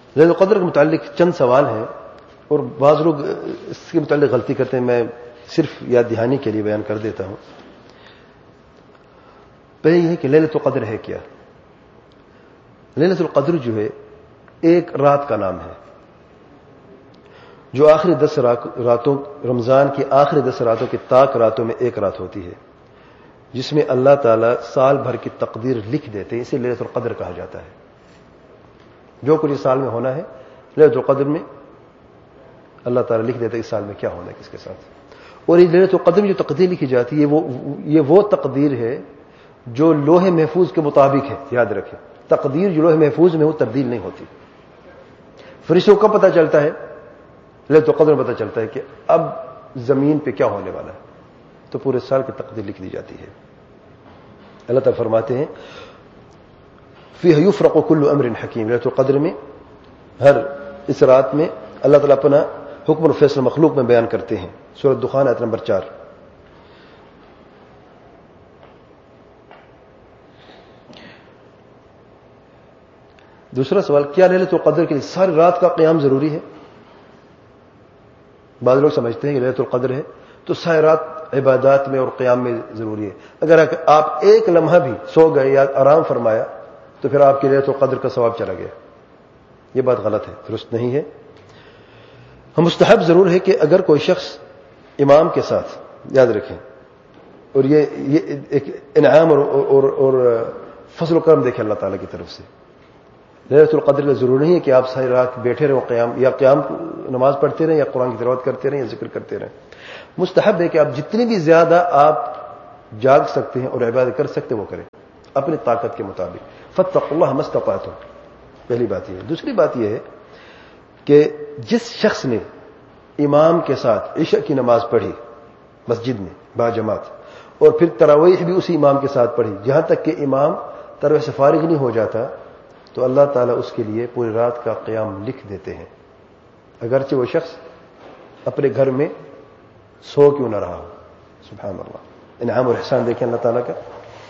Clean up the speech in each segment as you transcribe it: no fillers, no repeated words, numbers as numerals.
لیلۃ القدر کے متعلق چند سوال ہیں اور بعض لوگ اس کے متعلق غلطی کرتے ہیں، میں صرف یاد دہانی کے لیے بیان کر دیتا ہوں۔ پہلے یہ ہے کہ لیلۃ القدر ہے کیا؟ لیلۃ القدر جو ہے ایک رات کا نام ہے جو آخری 10 راتوں، رمضان کی آخری 10 راتوں کی طاق راتوں میں ایک رات ہوتی ہے، جس میں اللہ تعالیٰ سال بھر کی تقدیر لکھ دیتے ہیں، اسے لیلۃ القدر کہا جاتا ہے۔ جو کچھ اس سال میں ہونا ہے لیلۃ القدر میں اللہ تعالیٰ لکھ دیتا ہے اس سال میں کیا ہونا ہے کس کے ساتھ۔ اور یہ لیلۃ القدر میں جو تقدیر لکھی جاتی ہے یہ وہ تقدیر ہے جو لوح محفوظ کے مطابق ہے۔ یاد رکھیں، تقدیر جو لوح محفوظ میں وہ تبدیل نہیں ہوتی۔ فرشتوں کو کب پتہ چلتا ہے؟ لیلۃ القدر میں پتہ چلتا ہے کہ اب زمین پہ کیا ہونے والا ہے، تو پورے سال کی تقدیر لکھ دی جاتی ہے۔ اللہ تعالیٰ فرماتے ہیں فیہ یفرق کل امر حکیم، لیلۃ القدر میں ہر اس رات میں اللہ تعالیٰ اپنا حکم اور فیصلہ مخلوق میں بیان کرتے ہیں۔ سورۃ دخان آیت نمبر 4۔ دوسرا سوال، کیا لیلۃ القدر کے لیے ساری رات کا قیام ضروری ہے؟ بعض لوگ سمجھتے ہیں کہ لیلۃ القدر ہے تو ساری رات عبادات میں اور قیام میں ضروری ہے، اگر آپ ایک لمحہ بھی سو گئے یا آرام فرمایا تو پھر آپ کی لیلۃ القدر کا ثواب چلا گیا۔ یہ بات غلط ہے، درست نہیں ہے۔ ہم مستحب ضرور ہے کہ اگر کوئی شخص امام کے ساتھ، یاد رکھیں، اور یہ ایک انعام اور فضل و کرم دیکھیں اللہ تعالیٰ کی طرف سے۔ لیلۃ القدر کا ضروری نہیں ہے کہ آپ ساری رات بیٹھے رہیں قیام نماز پڑھتے رہیں یا قرآن کی تلاوت کرتے رہیں یا ذکر کرتے رہیں۔ مستحب ہے کہ آپ جتنی بھی زیادہ آپ جاگ سکتے ہیں اور عبادت کر سکتے وہ کریں اپنی طاقت کے مطابق۔ فاتقوا اللہ ما استطعتم، پہلی بات یہ ہے۔ دوسری بات یہ ہے کہ جس شخص نے امام کے ساتھ عشاء کی نماز پڑھی مسجد میں باجماعت اور پھر تراویح بھی اسی امام کے ساتھ پڑھی جہاں تک کہ امام تراویح سے فارغ نہیں ہو جاتا، تو اللہ تعالیٰ اس کے لیے پوری رات کا قیام لکھ دیتے ہیں، اگرچہ وہ شخص اپنے گھر میں سو کیوں نہ رہا ہو۔ سبحان اللہ، انعام اور احسان دیکھیں اللہ تعالیٰ کا۔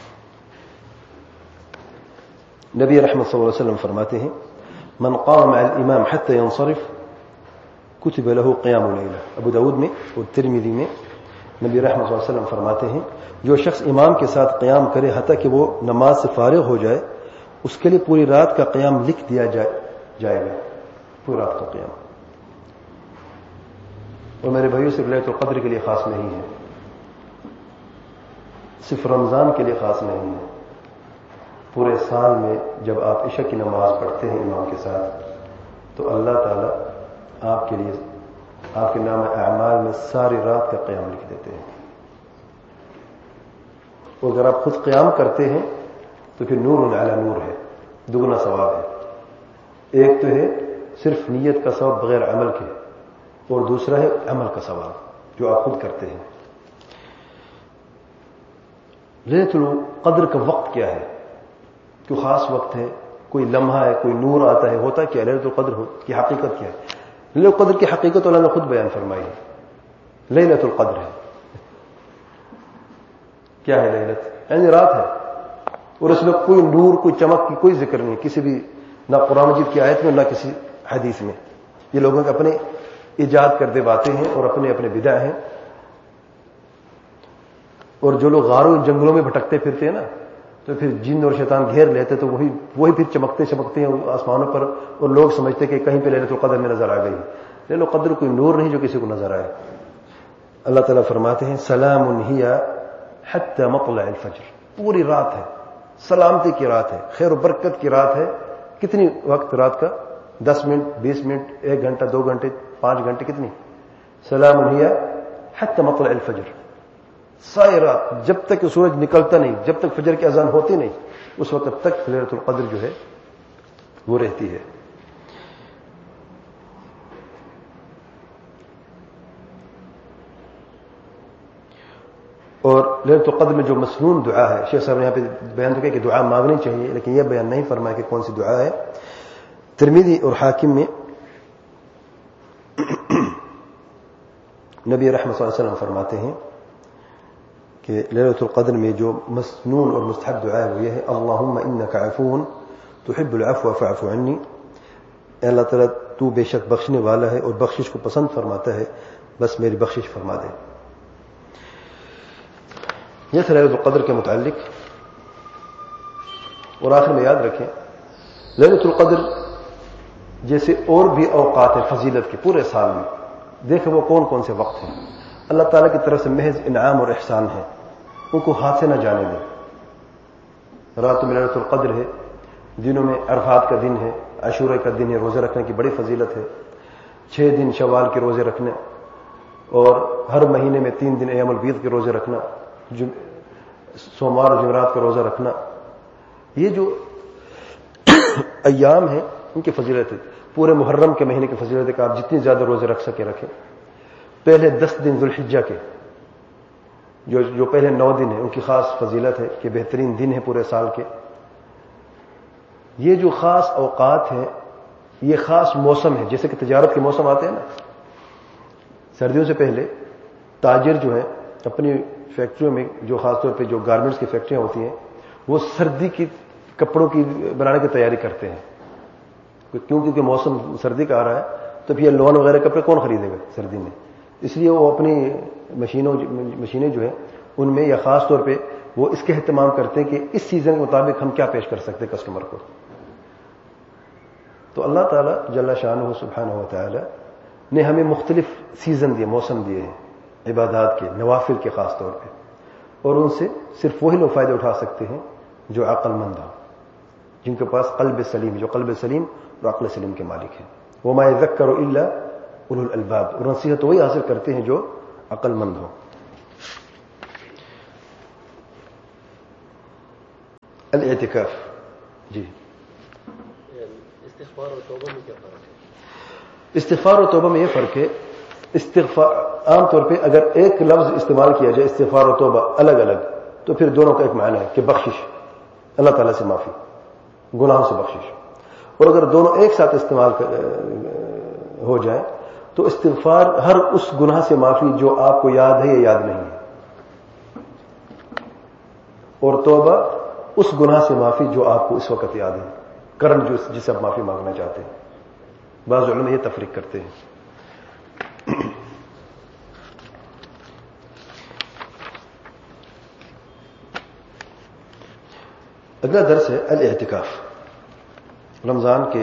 نبی رحمت صلی اللہ علیہ وسلم فرماتے ہیں من قام مع الامام حتى ينصرف كتب له قيام ليلة، ابو داود میں اور ترمذی میں نبی رحمت صلی اللہ علیہ وسلم فرماتے ہیں جو شخص امام کے ساتھ قیام کرے حتیٰ کہ وہ نماز سے فارغ ہو جائے، اس کے لیے پوری رات کا قیام لکھ دیا جائے گا، پوری رات کا قیام۔ اور میرے بھائیوں، صرف لیلۃ القدر کے لیے خاص نہیں ہے، صرف رمضان کے لیے خاص نہیں ہے، پورے سال میں جب آپ عشاء کی نماز پڑھتے ہیں امام کے ساتھ تو اللہ تعالیٰ آپ کے لیے آپ کے نام اعمال میں ساری رات کا قیام لکھ دیتے ہیں۔ اور اگر آپ خود قیام کرتے ہیں تو پھر نور علی نور ہے، دگنا ثواب ہے۔ ایک تو ہے صرف نیت کا ثواب بغیر عمل کے، اور دوسرا ہے عمل کا ثواب جو آپ خود کرتے ہیں۔ لیلۃ القدر کا وقت کیا ہے؟ کوئی خاص وقت ہے، کوئی لمحہ ہے، کوئی نور آتا ہے، ہوتا کیا؟ لیلۃ القدر کی حقیقت کیا ہے؟ لیلۃ القدر کی حقیقت اللہ نے خود بیان فرمائی ہے، لیلۃ القدر ہے۔ کیا ہے لیلت؟ یعنی رات ہے، اور اس میں کوئی نور، کوئی چمک کی کوئی ذکر نہیں، کسی بھی نہ قرآن مجید کی آیت میں نہ کسی حدیث میں۔ یہ لوگوں کے اپنے ایجاد کردے باتیں ہیں اور اپنے اپنے بدع ہیں۔ اور جو لوگ غاروں جنگلوں میں بھٹکتے پھرتے ہیں نا، تو پھر جن اور شیطان گھیر لیتے تو وہی پھر چمکتے ہیں آسمانوں پر، اور لوگ سمجھتے کہ کہیں پہ لیلۃ القدر میں نظر آ گئی۔ لیلۃ القدر کوئی نور نہیں جو کسی کو نظر آئے۔ اللہ تعالیٰ فرماتے ہیں سلام ہی حتی مطلع الفجر، پوری رات ہے، سلامتی کی رات ہے، خیر و برکت کی رات ہے۔ کتنی وقت رات کا؟ 10 منٹ، 20 منٹ، 1 گھنٹہ، 2 گھنٹے، 5 گھنٹے، کتنی؟ سلام ہی حتی مطلع الفجر، ساری رات جب تک سورج نکلتا نہیں، جب تک فجر کی اذان ہوتی نہیں، اس وقت تک لیلۃ القدر جو ہے وہ رہتی ہے۔ اور لیلۃ القدر میں جو مسنون دعا ہے، شیخ صاحب نے یہاں پہ بیان کیا کہ دعا مانگنی چاہیے، لیکن یہ بیان نہیں فرمایا کہ کون سی دعا ہے۔ ترمذی اور حاکم میں نبی رحمت صلی اللہ علیہ وسلم فرماتے ہیں کہ لیلۃ القدر میں جو مسنون اور مستحب دعا ہے وہ یہ ہے اللہم انک عفو تحب العفو فاعف عنی، اے اللہ تعالیٰ تو بے شک بخشنے والا ہے اور بخشش کو پسند فرماتا ہے، بس میری بخشش فرما دے۔ یہ تھا لیلۃ القدر کے متعلق۔ اور آخر میں یاد رکھیں، لیلۃ القدر جیسے اور بھی اوقات ہیں فضیلت کے پورے سال میں، دیکھیں وہ کون کون سے وقت ہیں اللہ تعالیٰ کی طرف سے محض انعام اور احسان ہے، ان کو ہاتھ سے نہ جانے دیں۔ رات میں لیلۃ القدر ہے، دنوں میں عرفات کا دن ہے، عاشورہ کا دن ہے، روزے رکھنے کی بڑی فضیلت ہے، 6 دن شوال کے روزے رکھنے، اور ہر مہینے میں 3 دن ایام البیض کے روزے رکھنا، سوموار اور جمعرات کا روزہ رکھنا، یہ جو ایام ہیں ان کی فضیلت ہے۔ پورے محرم کے مہینے کی فضیلت ہے کہ آپ جتنی زیادہ روزے رکھ سکے رکھیں۔ پہلے 10 دن ذوالحجہ کے جو پہلے 9 دن ہیں ان کی خاص فضیلت ہے کہ بہترین دن ہے پورے سال کے۔ یہ جو خاص اوقات ہیں، یہ خاص موسم ہے، جیسے کہ تجارت کے موسم آتے ہیں نا، سردیوں سے پہلے تاجر جو ہیں اپنی فیکٹریوں میں، جو خاص طور پہ جو گارمنٹس کی فیکٹریاں ہوتی ہیں، وہ سردی کی کپڑوں کی بنانے کی تیاری کرتے ہیں، کیونکہ موسم سردی کا آ رہا ہے، تو پھر لون وغیرہ کپڑے کون خریدے گا سردی میں، اس لیے وہ اپنی مشینیں جو ہیں ان میں، یا خاص طور پہ وہ اس کے اہتمام کرتے ہیں کہ اس سیزن کے مطابق ہم کیا پیش کر سکتے ہیں کسٹمر کو۔ تو اللہ تعالیٰ جل شانہ سبحانہ و تعالی نے ہمیں مختلف سیزن دیے، موسم دیے ہیں عبادات کے، نوافل کے خاص طور پہ، اور ان سے صرف وہی لوگ فائدہ اٹھا سکتے ہیں جو عقل مند ہوں، جن کے پاس قلب سلیم، جو قلب سلیم اور عقل سلیم کے مالک ہیں۔ وما يذكر الا اولو الالباب، اور نصیحت وہی حاصل کرتے ہیں جو عقل مند ہوں۔ الاعتکاف، جی استغفار اور توبہ میں کیا فرق ہے؟ استغفار اور توبہ میں یہ فرق ہے، استغفار عام طور پہ اگر ایک لفظ استعمال کیا جائے استغفار اور توبہ الگ الگ، تو پھر دونوں کا ایک معنی ہے کہ بخشش، اللہ تعالیٰ سے معافی، گناہوں سے بخشش۔ اور اگر دونوں ایک ساتھ استعمال ہو جائیں تو استغفار ہر اس گناہ سے معافی جو آپ کو یاد ہے یا یاد نہیں ہے، اور توبہ اس گناہ سے معافی جو آپ کو اس وقت یاد ہے، کرن جسے آپ معافی مانگنا چاہتے ہیں۔ بعض علماء یہ تفریق کرتے ہیں۔ اگلا درس ہے الاعتکاف۔ رمضان کے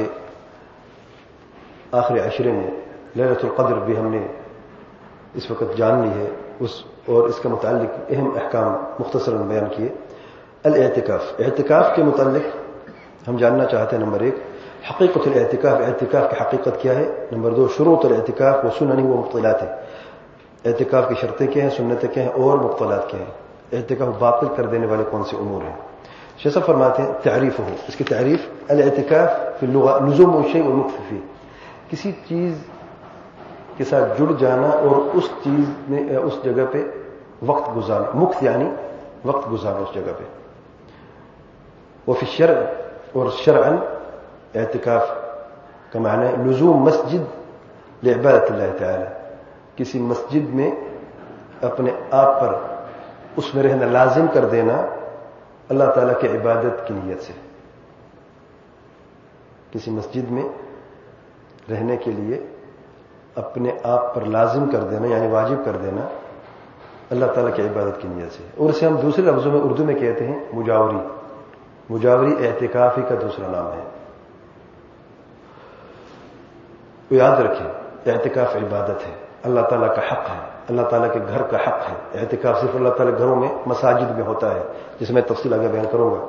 آخری عشرے میں لیلۃ القدر بھی ہم نے اس وقت جان لی ہے، اور اس کے متعلق اہم احکام مختصراً بیان کیے۔ الاعتکاف، اعتکاف کے متعلق ہم جاننا چاہتے ہیں نمبر 1 حقیقت الاعتکاف، اعتکاف کی حقیقت کیا ہے۔ نمبر 2 شروط الاعتکاف و سننہ و مبطلات، اعتکاف کی شرطیں کیا ہیں، سنتیں کیا ہیں، اور مبطلات کیا ہیں، اعتکاف باطل کر دینے والے کون سے امور ہیں۔ شیخ صاحب فرماتے ہیں تعریف ہو، اس کی تعریف الاعتکاف فی اللغہ لزوم الشیء والمکث فیہ، کسی چیز کے ساتھ جڑ جانا اور اس چیز میں اس جگہ پہ وقت گزارنا، مکث یعنی وقت گزارنا اس جگہ پہ۔ وفی الشرع، اور شرعا اعتکاف کا معنی ہے لزوم مسجد لعبادت اللہ تعالی، کسی مسجد میں اپنے آپ پر اس میں رہنا لازم کر دینا اللہ تعالیٰ کی عبادت کی نیت سے، کسی مسجد میں رہنے کے لیے اپنے آپ پر لازم کر دینا یعنی واجب کر دینا اللہ تعالیٰ کی عبادت کی نیت سے، اور اسے ہم دوسرے لفظوں میں اردو میں کہتے ہیں مجاوری۔ مجاوری اعتکافی کا دوسرا نام ہے۔ تو یاد رکھیں اعتکاف عبادت ہے، اللہ تعالیٰ کا حق ہے، اللہ تعالیٰ کے گھر کا حق ہے۔ اعتکاف صرف اللہ تعالیٰ گھروں میں، مساجد میں ہوتا ہے، جس میں تفصیل آگے بیان کروں گا۔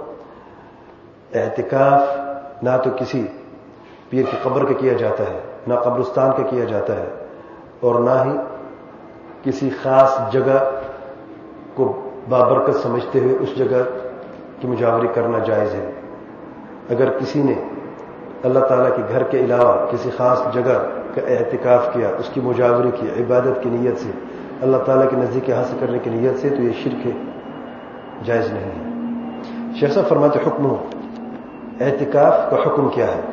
اعتکاف نہ تو کسی پیر کی قبر کا کیا جاتا ہے، نہ قبرستان کا کیا جاتا ہے، اور نہ ہی کسی خاص جگہ کو بابرکت سمجھتے ہوئے اس جگہ کی مجاوری کرنا جائز ہے۔ اگر کسی نے اللہ تعالیٰ کے گھر کے علاوہ کسی خاص جگہ کا اعتکاف کیا، اس کی مجاوری کی عبادت کی نیت سے، اللہ تعالیٰ کے نزدیک حاصل کرنے کی نیت سے، تو یہ شرک ہے، جائز نہیں ہے۔ شیخ صاحب فرماتے حکم ہو، اعتکاف کا حکم کیا ہے۔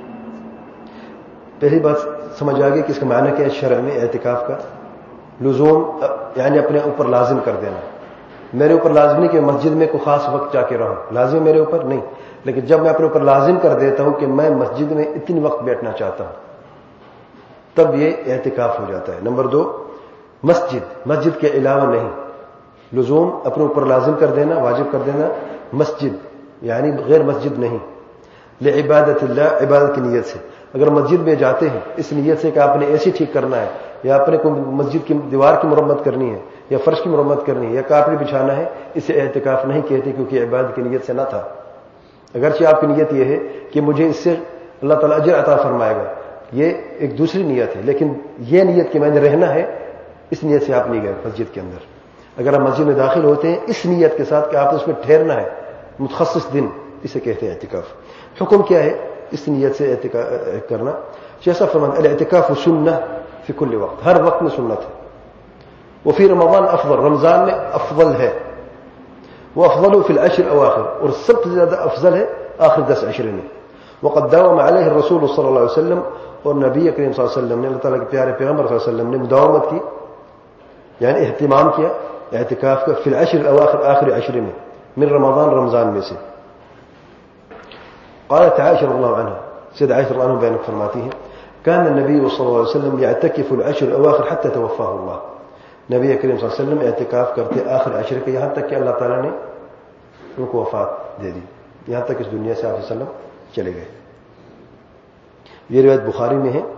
پہلی بات سمجھ آگئی کہ اس کا معنی کیا ہے شرع میں۔ اعتکاف کا لزوم یعنی اپنے اوپر لازم کر دینا، میرے اوپر لازم نہیں کہ مسجد میں کوئی خاص وقت جا کے رہوں، لازم میرے اوپر نہیں، لیکن جب میں اپنے اوپر لازم کر دیتا ہوں کہ میں مسجد میں اتنی وقت بیٹھنا چاہتا ہوں، تب یہ اعتکاف ہو جاتا ہے۔ نمبر 2، مسجد کے علاوہ نہیں، لزوم اپنے اوپر لازم کر دینا، واجب کر دینا، مسجد یعنی غیر مسجد نہیں، لعبادت اللہ، عبادت کی نیت سے۔ اگر مسجد میں جاتے ہیں اس نیت سے کہ آپ نے ایسی ٹھیک کرنا ہے، یا اپنے کو مسجد کی دیوار کی مرمت کرنی ہے، یا فرش کی مرمت کرنی ہے، یا کاپڑ بچھانا ہے، اسے اعتکاف نہیں کہتے، کیونکہ عبادت کی نیت سے نہ تھا۔ اگرچہ آپ کی نیت یہ ہے کہ مجھے اس سے اللہ تعالیٰ اجر عطا فرمائے گا، یہ ایک دوسری نیت ہے، لیکن یہ نیت کہ میں نے رہنا ہے، اس نیت سے آپ نہیں گئے مسجد کے اندر۔ اگر آپ مسجد میں داخل ہوتے ہیں اس نیت کے ساتھ کہ آپ اس میں ٹھہرنا ہے متخصص دن، اسے کہتے ہیں اعتکاف۔ حکم کیا ہے اس نیت سے اعتکاف کرنا؟ جیسا فرمایا الاعتکاف سنہ فی کل وقت، ہر وقت میں سنت ہے۔ وہ فی رمضان افضل، رمضان میں افضل ہے، وہ افضل فی العشر اواخر، اور سب سے زیادہ افضل ہے آخر 10 عشرے میں۔ وقد داوم علیہ الرسول صلی اللہ علیہ وسلم، اور نبی کریم صلی اللہ علیہ وسلم نے، اللہ تعالیٰ کے پیارے پیغمبر صلی اللہ علیہ وسلم نے مداومت کی، یعنی اہتمام کیا اعتکاف کا، فی العشر الاواخر، آخری عشرے میں، من رمضان، رمضان میں سے۔ قالت عائشہ رضی اللہ عنہ، سید عائشہ رضی اللہ عنہ بیان فرماتی ہیں، كان النبي صلی اللہ علیہ وسلم يعتكف العشر الاواخر حتى توفاه اللہ، نبی کریم صلی اللہ علیہ وسلم اعتکاف کرتے آخر عشر کے، یہاں تک کہ اللہ تعالیٰ نے ان کو وفات دے دی، یہاں تک اس دنیا سے آپ صلی اللہ علیہ وسلم چلے گئے۔ یہ روایت بخاری میں ہے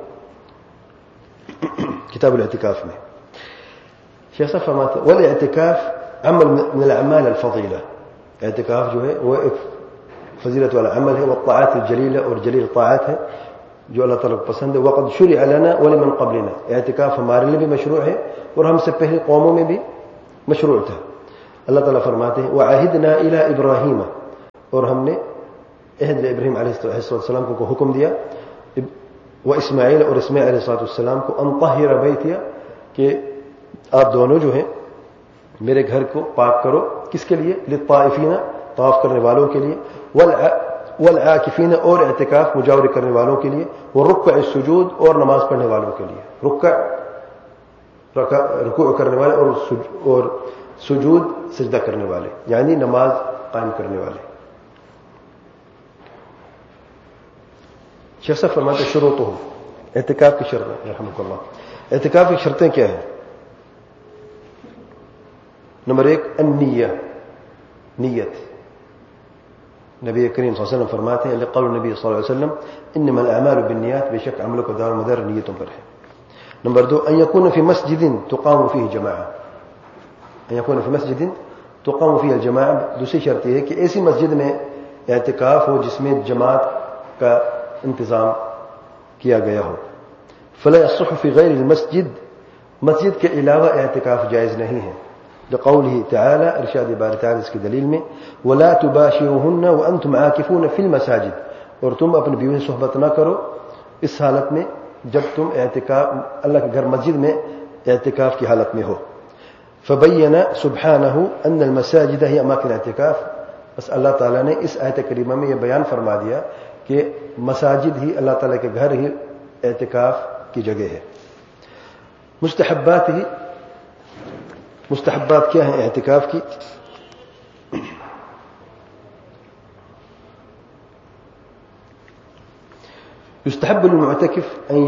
کتاب الاعتکاف میں۔ شیخ صاحب فرماتے ہیں والاعتکاف عمل من الاعمال الفضیلہ، اعتکاف جو ہے وہ ایک فضیلت والا عمل ہے، والطاعات الجلیلہ، اور جلیل طاعت ہے جو اللہ تعالیٰ کو پسند ہے۔ وقد شرع لنا ولمن قبلنا، اعتکاف ہمارے لیے بھی مشروع ہے اور ہم سے پہلے قوموں میں بھی مشروع تھا۔ اللہ تعالیٰ فرماتے ہیں وعہدنا الی ابراہیم، اور ہم نے عہد ابراہیم علیہ السلام کو حکم دیا، و اسماعیل، اور اسماعیل علیہ السلام کو، ان طہر بیتیا، کہ آپ دونوں جو ہیں میرے گھر کو پاک کرو، کس کے لیے؟ للطائفین، طواف کرنے والوں کے لیے، والعاکفین، اور اعتکاف مجاوری کرنے والوں کے لیے، والرکع السجود، اور نماز پڑھنے والوں کے لیے، رکوع کرنے والے اور سجود سجدہ کرنے والے، یعنی نماز قائم کرنے والے۔ شیخ صاحب فرماتے شروطہ، اعتکاف کی شرطیں، رحمۃ اللہ، اعتکاف کی شرطیں کیا ہیں؟ نمبر 1 النیہ، نیت۔ نبی کریم صلی اللہ علیہ وسلم فرماتے ہیں لقول نبی صلی اللہ علیہ وسلم انما الاعمال بالنیات، بے شک عملوں کا دار و مدار نیتوں پر ہے۔ نمبر 2 ان یکون فی مسجد تقام فیہ جماعہ، ان یکون فی مسجد تقام فیہ الجماعہ، دوسری شرط یہ ہے کہ ایسی مسجد میں اعتکاف ہو جس میں جماعت کا انتظام کیا گیا ہو۔ فلا یصح فی غیر المسجد، مسجد کے علاوہ اعتکاف جائز نہیں ہے، لقوله تعالی، ارشاد باری تعالی اس کی دلیل میں، ولا تباشروهن وانتم عاکفون فی المساجد، اور تم اپنی بیوی سے صحبت نہ کرو اس حالت میں جب تم اعتکاف اللہ کے گھر مسجد میں اعتکاف کی حالت میں ہو۔ فبین سبحانہ ان المساجد ہی اماکن اعتکاف، بس اللہ تعالیٰ نے اس آیت کریمہ میں یہ بیان فرما دیا کہ مساجد ہی، اللہ تعالیٰ کے گھر ہی اعتکاف کی جگہ ہے۔ مستحبات کیا ہیں اعتکاف کی؟ يستحب للمعتكف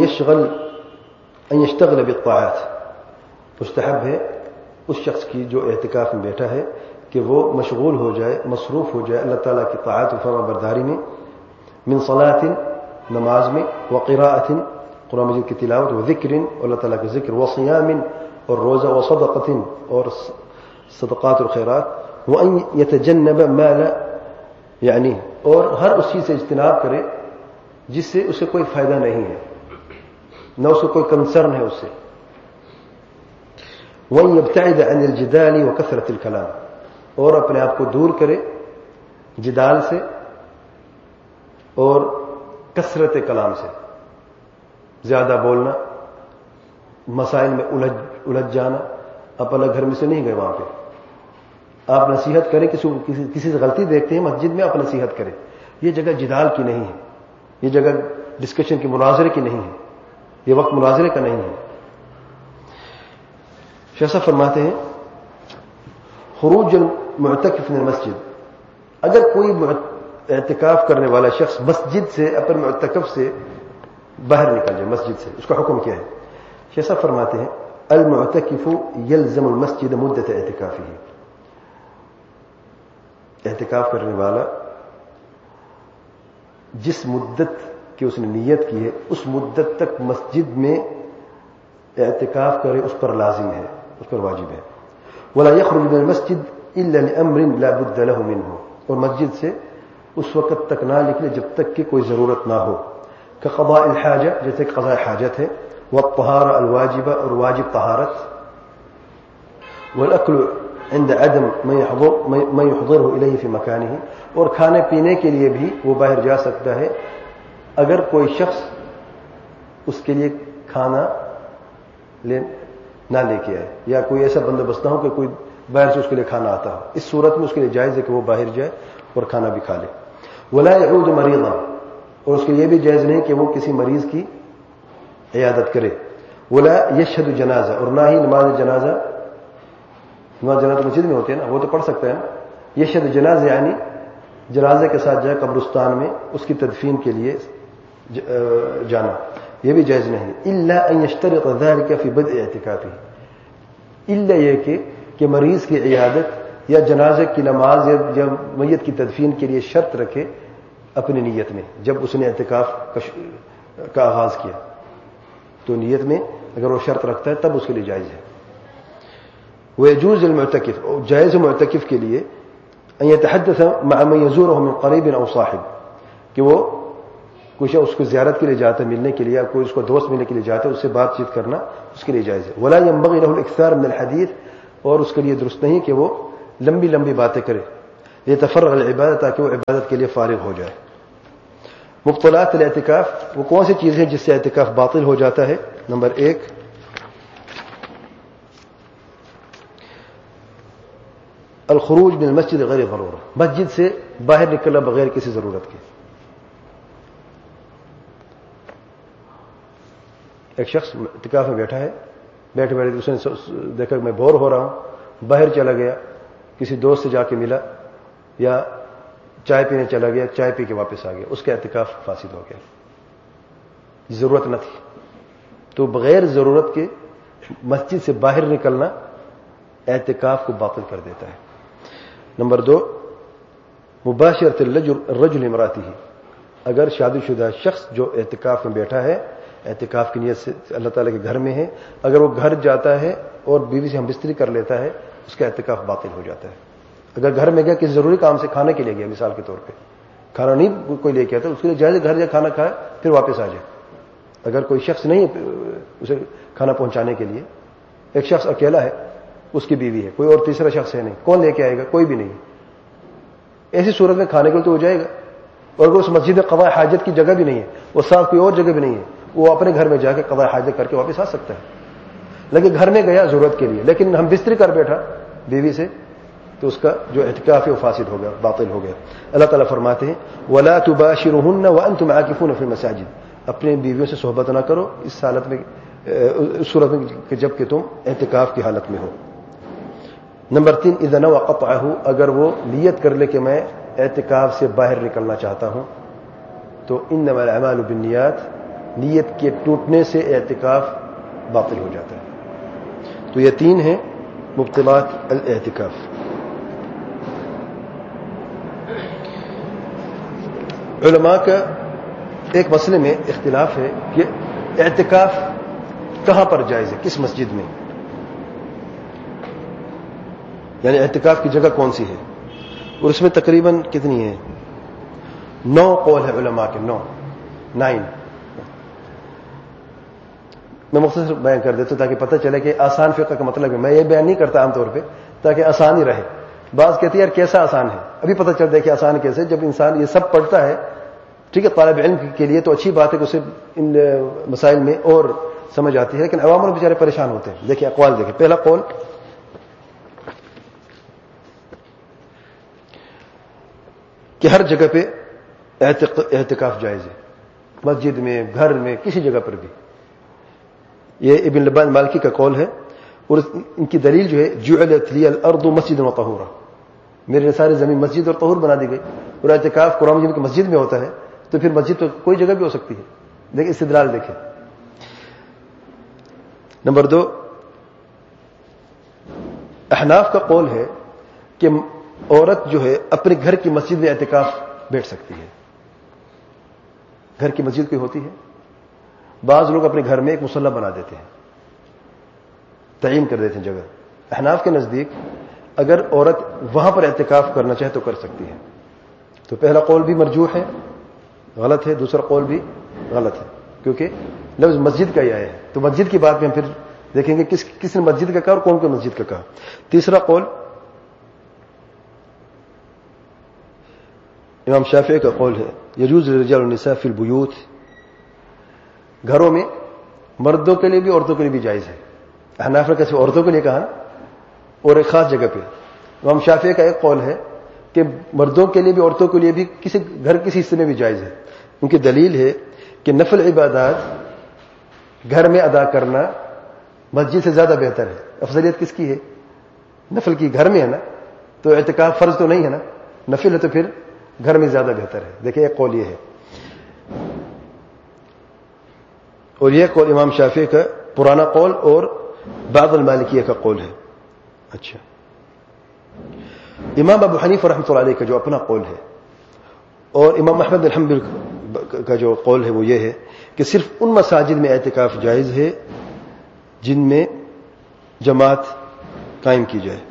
ان يشتغل بالطاعات، مستحب ہے اس شخص کی جو اعتکاف میں بیٹھا ہے کہ وہ مشغول ہو جائے، مصروف ہو جائے اللہ تعالیٰ کی طاعت و فرما برداری میں، من صلاۃ، نماز میں، وقراءۃ، قرآن مجید کی تلاوت، وذکر، اور اللہ تعالیٰ کے ذکر، وصیام، اور روزہ، وصدقۃ، اور صدقات اور خیرات، وان يتجنب ما لا یعنی، اور ہر اس چیز سے اجتناب کرے جس سے اسے کوئی فائدہ نہیں ہے، نہ اسے کوئی کنسرن ہے اس سے، وان يبتعد عن الجدال وكثرة الكلام، اور اپنے آپ کو دور کرے جدال سے اور کثرت کلام سے، زیادہ بولنا، مسائل میں الجھ جانا۔ آپ الگ گھر میں سے نہیں گئے، وہاں پہ آپ نصیحت کریں، کسی سے غلطی دیکھتے ہیں مسجد میں، آپ نصیحت کریں، یہ جگہ جدال کی نہیں ہے، یہ جگہ ڈسکشن کی، مناظرے کی نہیں ہے، یہ وقت مناظرے کا نہیں ہے۔ شیخ صاحب فرماتے ہیں خروج المعتکف من المسجد، اگر کوئی اعتکاف کرنے والا شخص مسجد سے اپنے معتکف سے باہر نکل جائے مسجد سے، اس کا حکم کیا ہے؟ شیخ صاحب فرماتے ہیں المعتکف یلزم المسجد مدت اعتکافہ، اعتکاف کرنے والا جس مدت کی اس نے نیت کی ہے اس مدت تک مسجد میں اعتکاف کرے، اس پر لازم ہے، اس پر واجب ہے. ولا يخرج من المسجد الا لامر لا بد له منه، اور مسجد سے اس وقت تک نہ نکلے جب تک کہ کوئی ضرورت نہ ہو، كقضاء الحاجہ، جیسے قضاء حاجت ہے، والطہارة الواجبہ، اور واجب طہارت، والاكل عند عدم من يحضره الیہ فی مکانہ، اور کھانے پینے کے لیے بھی وہ باہر جا سکتا ہے اگر کوئی شخص اس کے لیے کھانا نہ لے کے آئے، یا کوئی ایسا بندوبست نہ ہو کہ کوئی باہر سے اس کے لیے کھانا آتا ہو. اس صورت میں اس کے لیے جائز ہے کہ وہ باہر جائے اور کھانا بھی کھا لے. ولا يعود مریضا، اور اس کے لیے بھی جائز نہیں کہ وہ کسی مریض کی عیادت کرے. ولا يشهد جنازہ، اور نہ ہی نماز جنازہ مسجد میں ہوتی ہے نا، وہ تو پڑھ سکتا ہے نا. يشهد جنازہ یعنی جنازے کے ساتھ جائے قبرستان میں اس کی تدفین کے لیے جانا، یہ بھی جائز نہیں. الا ان يشترط ذلك في بدء اعتکافه، الا یہ کہ مریض کی عیادت یا جنازے کی نماز یا میت کی تدفین کے لیے شرط رکھے اپنی نیت میں، جب اس نے اعتکاف کا آغاز کیا تو نیت میں اگر وہ شرط رکھتا ہے تب اس کے لیے جائز ہے. ويجوز المعتکف، جائز معتکف کے لیے ان يتحدث مع من يزوره من قريب او صاحب، کہ وہ کچھ اس کو زیارت کے لیے جاتا ہے ملنے کے لیے، یا کوئی اس کو دوست ملنے کے لیے جاتا ہے، اس سے بات چیت کرنا اس کے لیے جائز ہے. ولا ينبغي له الاكثار من الحديث، اور اس کے لیے درست نہیں کہ وہ لمبی لمبی باتیں کرے. يتفرغ العبادة، تاکہ وہ عبادت کے لیے فارغ ہو جائے. مبطلات الاعتکاف، وہ کون سی چیزیں ہیں جس سے اعتکاف باطل ہو جاتا ہے؟ نمبر 1 الخروج من المسجد غیر ضرورہ، مسجد سے باہر نکلنا بغیر کسی ضرورت کے. ایک شخص اعتکاف میں بیٹھا ہے، بیٹھے بیٹھے اس نے دیکھا کہ میں بور ہو رہا ہوں، باہر چلا گیا، کسی دوست سے جا کے ملا یا چائے پینے چلا گیا، چائے پی کے واپس آ گیا، اس کا اعتکاف فاسد ہو گیا، ضرورت نہ تھی. تو بغیر ضرورت کے مسجد سے باہر نکلنا اعتکاف کو باطل کر دیتا ہے. نمبر 2 مباشرۃ الرجل امراته، اگر شادی شدہ شخص جو اعتکاف میں بیٹھا ہے، اعتکاف کی نیت سے اللہ تعالیٰ کے گھر میں ہے، اگر وہ گھر جاتا ہے اور بیوی سے ہم بستری کر لیتا ہے، اس کا اعتکاف باطل ہو جاتا ہے. اگر گھر میں گیا کسی ضروری کام سے، کھانے کے لیے گیا مثال کے طور پہ، کھانا نہیں کوئی لے کے آتا، اس کے لیے جائز گھر جا کھانا کھائے پھر واپس آ جائے. اگر کوئی شخص نہیں اسے کھانا پہنچانے کے لیے، ایک شخص اکیلا ہے، اس کی بیوی ہے، کوئی اور تیسرا شخص ہے نہیں، کون لے کے آئے گا؟ کوئی بھی نہیں. ایسی صورت میں کھانے کے لیے تو ہو جائے گا. اور اگر اس مسجد میں قضاء حاجت کی جگہ بھی نہیں ہے، وہ ساتھ کوئی اور جگہ بھی نہیں ہے، وہ اپنے گھر میں جا کے قضاء حاجت کر کے واپس آ سکتا ہے. لیکن گھر میں گیا ضرورت کے لیے، لیکن ہم بستری کر بیٹھا بیوی سے، تو اس کا جو اعتکاف ہے وہ فاسد ہو گیا، باطل ہو گیا. اللہ تعالیٰ فرماتے ہیں وَلَا تُبَاشِرُهُنَّ وَأَنْتُمْ عَاكِفُونَ فِي الْمَسَاجِدِ، اپنے بیویوں سے صحبت نہ کرو اس حالت میں، اس صورت میں کہ جب کہ تم اعتکاف کی حالت میں ہو. نمبر 3 اذا نوى قطعه، اگر وہ نیت کر لے کہ میں اعتکاف سے باہر نکلنا چاہتا ہوں، تو انما الاعمال بالنیات، نیت کے ٹوٹنے سے اعتکاف باطل ہو جاتا ہے. تو یہ 3 ہیں مبطلات الاعتکاف. علماء کا ایک مسئلے میں اختلاف ہے کہ اعتکاف کہاں پر جائز ہے، کس مسجد میں، یعنی اعتکاف کی جگہ کون سی ہے. اور اس میں تقریباً کتنی ہے؟ 9 قول ہے علماء کے، 9. میں مختصر بیان کر دیتا ہوں تاکہ پتہ چلے کہ آسان فقہ کا مطلب ہے. میں یہ بیان نہیں کرتا عام طور پہ تاکہ آسان ہی رہے. بعض کہتے ہیں یار کیسا آسان ہے، ابھی پتہ چلتا ہے کہ آسان کیسے، جب انسان یہ سب پڑھتا ہے. ٹھیک ہے، طالب علم کے لیے تو اچھی بات ہے کہ اسے ان مسائل میں اور سمجھ آتی ہے، لیکن عوام اور بیچارے پریشان ہوتے ہیں. دیکھیں اقوال دیکھیں. پہلا قول کہ ہر جگہ پہ اعتکاف جائز ہے، مسجد میں، گھر میں، کسی جگہ پر بھی. یہ ابن لبان مالکی کا قول ہے. اور ان کی دلیل جو ہے جعلت لی الارض مسجدا وطہورا، میرے ساری زمین مسجد اور طہور بنا دی گئی. اور اعتکاف قرآن مجید کی مسجد میں ہوتا ہے تو پھر مسجد تو کوئی جگہ بھی ہو سکتی ہے. دیکھیں استدلال دیکھیں. نمبر 2، احناف کا قول ہے کہ عورت جو ہے اپنے گھر کی مسجد میں اعتکاف بیٹھ سکتی ہے. گھر کی مسجد کوئی ہوتی ہے، بعض لوگ اپنے گھر میں ایک مصلی بنا دیتے ہیں، تعین کر دیتے ہیں جگہ. احناف کے نزدیک اگر عورت وہاں پر اعتکاف کرنا چاہے تو کر سکتی ہے. تو پہلا قول بھی مرجوح ہے، غلط ہے. دوسرا قول بھی غلط ہے کیونکہ لفظ مسجد کا ہی آیا ہے. تو مسجد کی بات میں ہم پھر دیکھیں گے کس نے مسجد کا کہا اور کون کو مسجد کا کہا. تیسرا قول امام شافعی کا قول ہے یجوز للرجال والنساء فی البیوت، گھروں میں مردوں کے لیے بھی عورتوں کے لیے بھی جائز ہے. احناف نے کیسے عورتوں کے لیے کہا اور ایک خاص جگہ پہ. امام شافعی کا ایک قول ہے کہ مردوں کے لیے بھی عورتوں کے لیے بھی کسی گھر کسی حصے میں بھی جائز ہے. ان کی دلیل ہے کہ نفل عبادات گھر میں ادا کرنا مسجد سے زیادہ بہتر ہے. افضلیت کس کی ہے؟ نفل کی. گھر میں ہے نا، تو اعتکاف فرض تو نہیں ہے نا، نفل ہے تو پھر گھر میں زیادہ بہتر ہے. دیکھیں ایک قول یہ ہے، اور یہ قول امام شافعی کا پرانا قول اور بعض المالکیہ کا قول ہے. اچھا، امام ابو حنیفہ رحمۃ اللہ علیہ کا جو اپنا قول ہے اور امام احمد بن حنبل کا جو قول ہے وہ یہ ہے کہ صرف ان مساجد میں اعتکاف جائز ہے جن میں جماعت قائم کی جائے،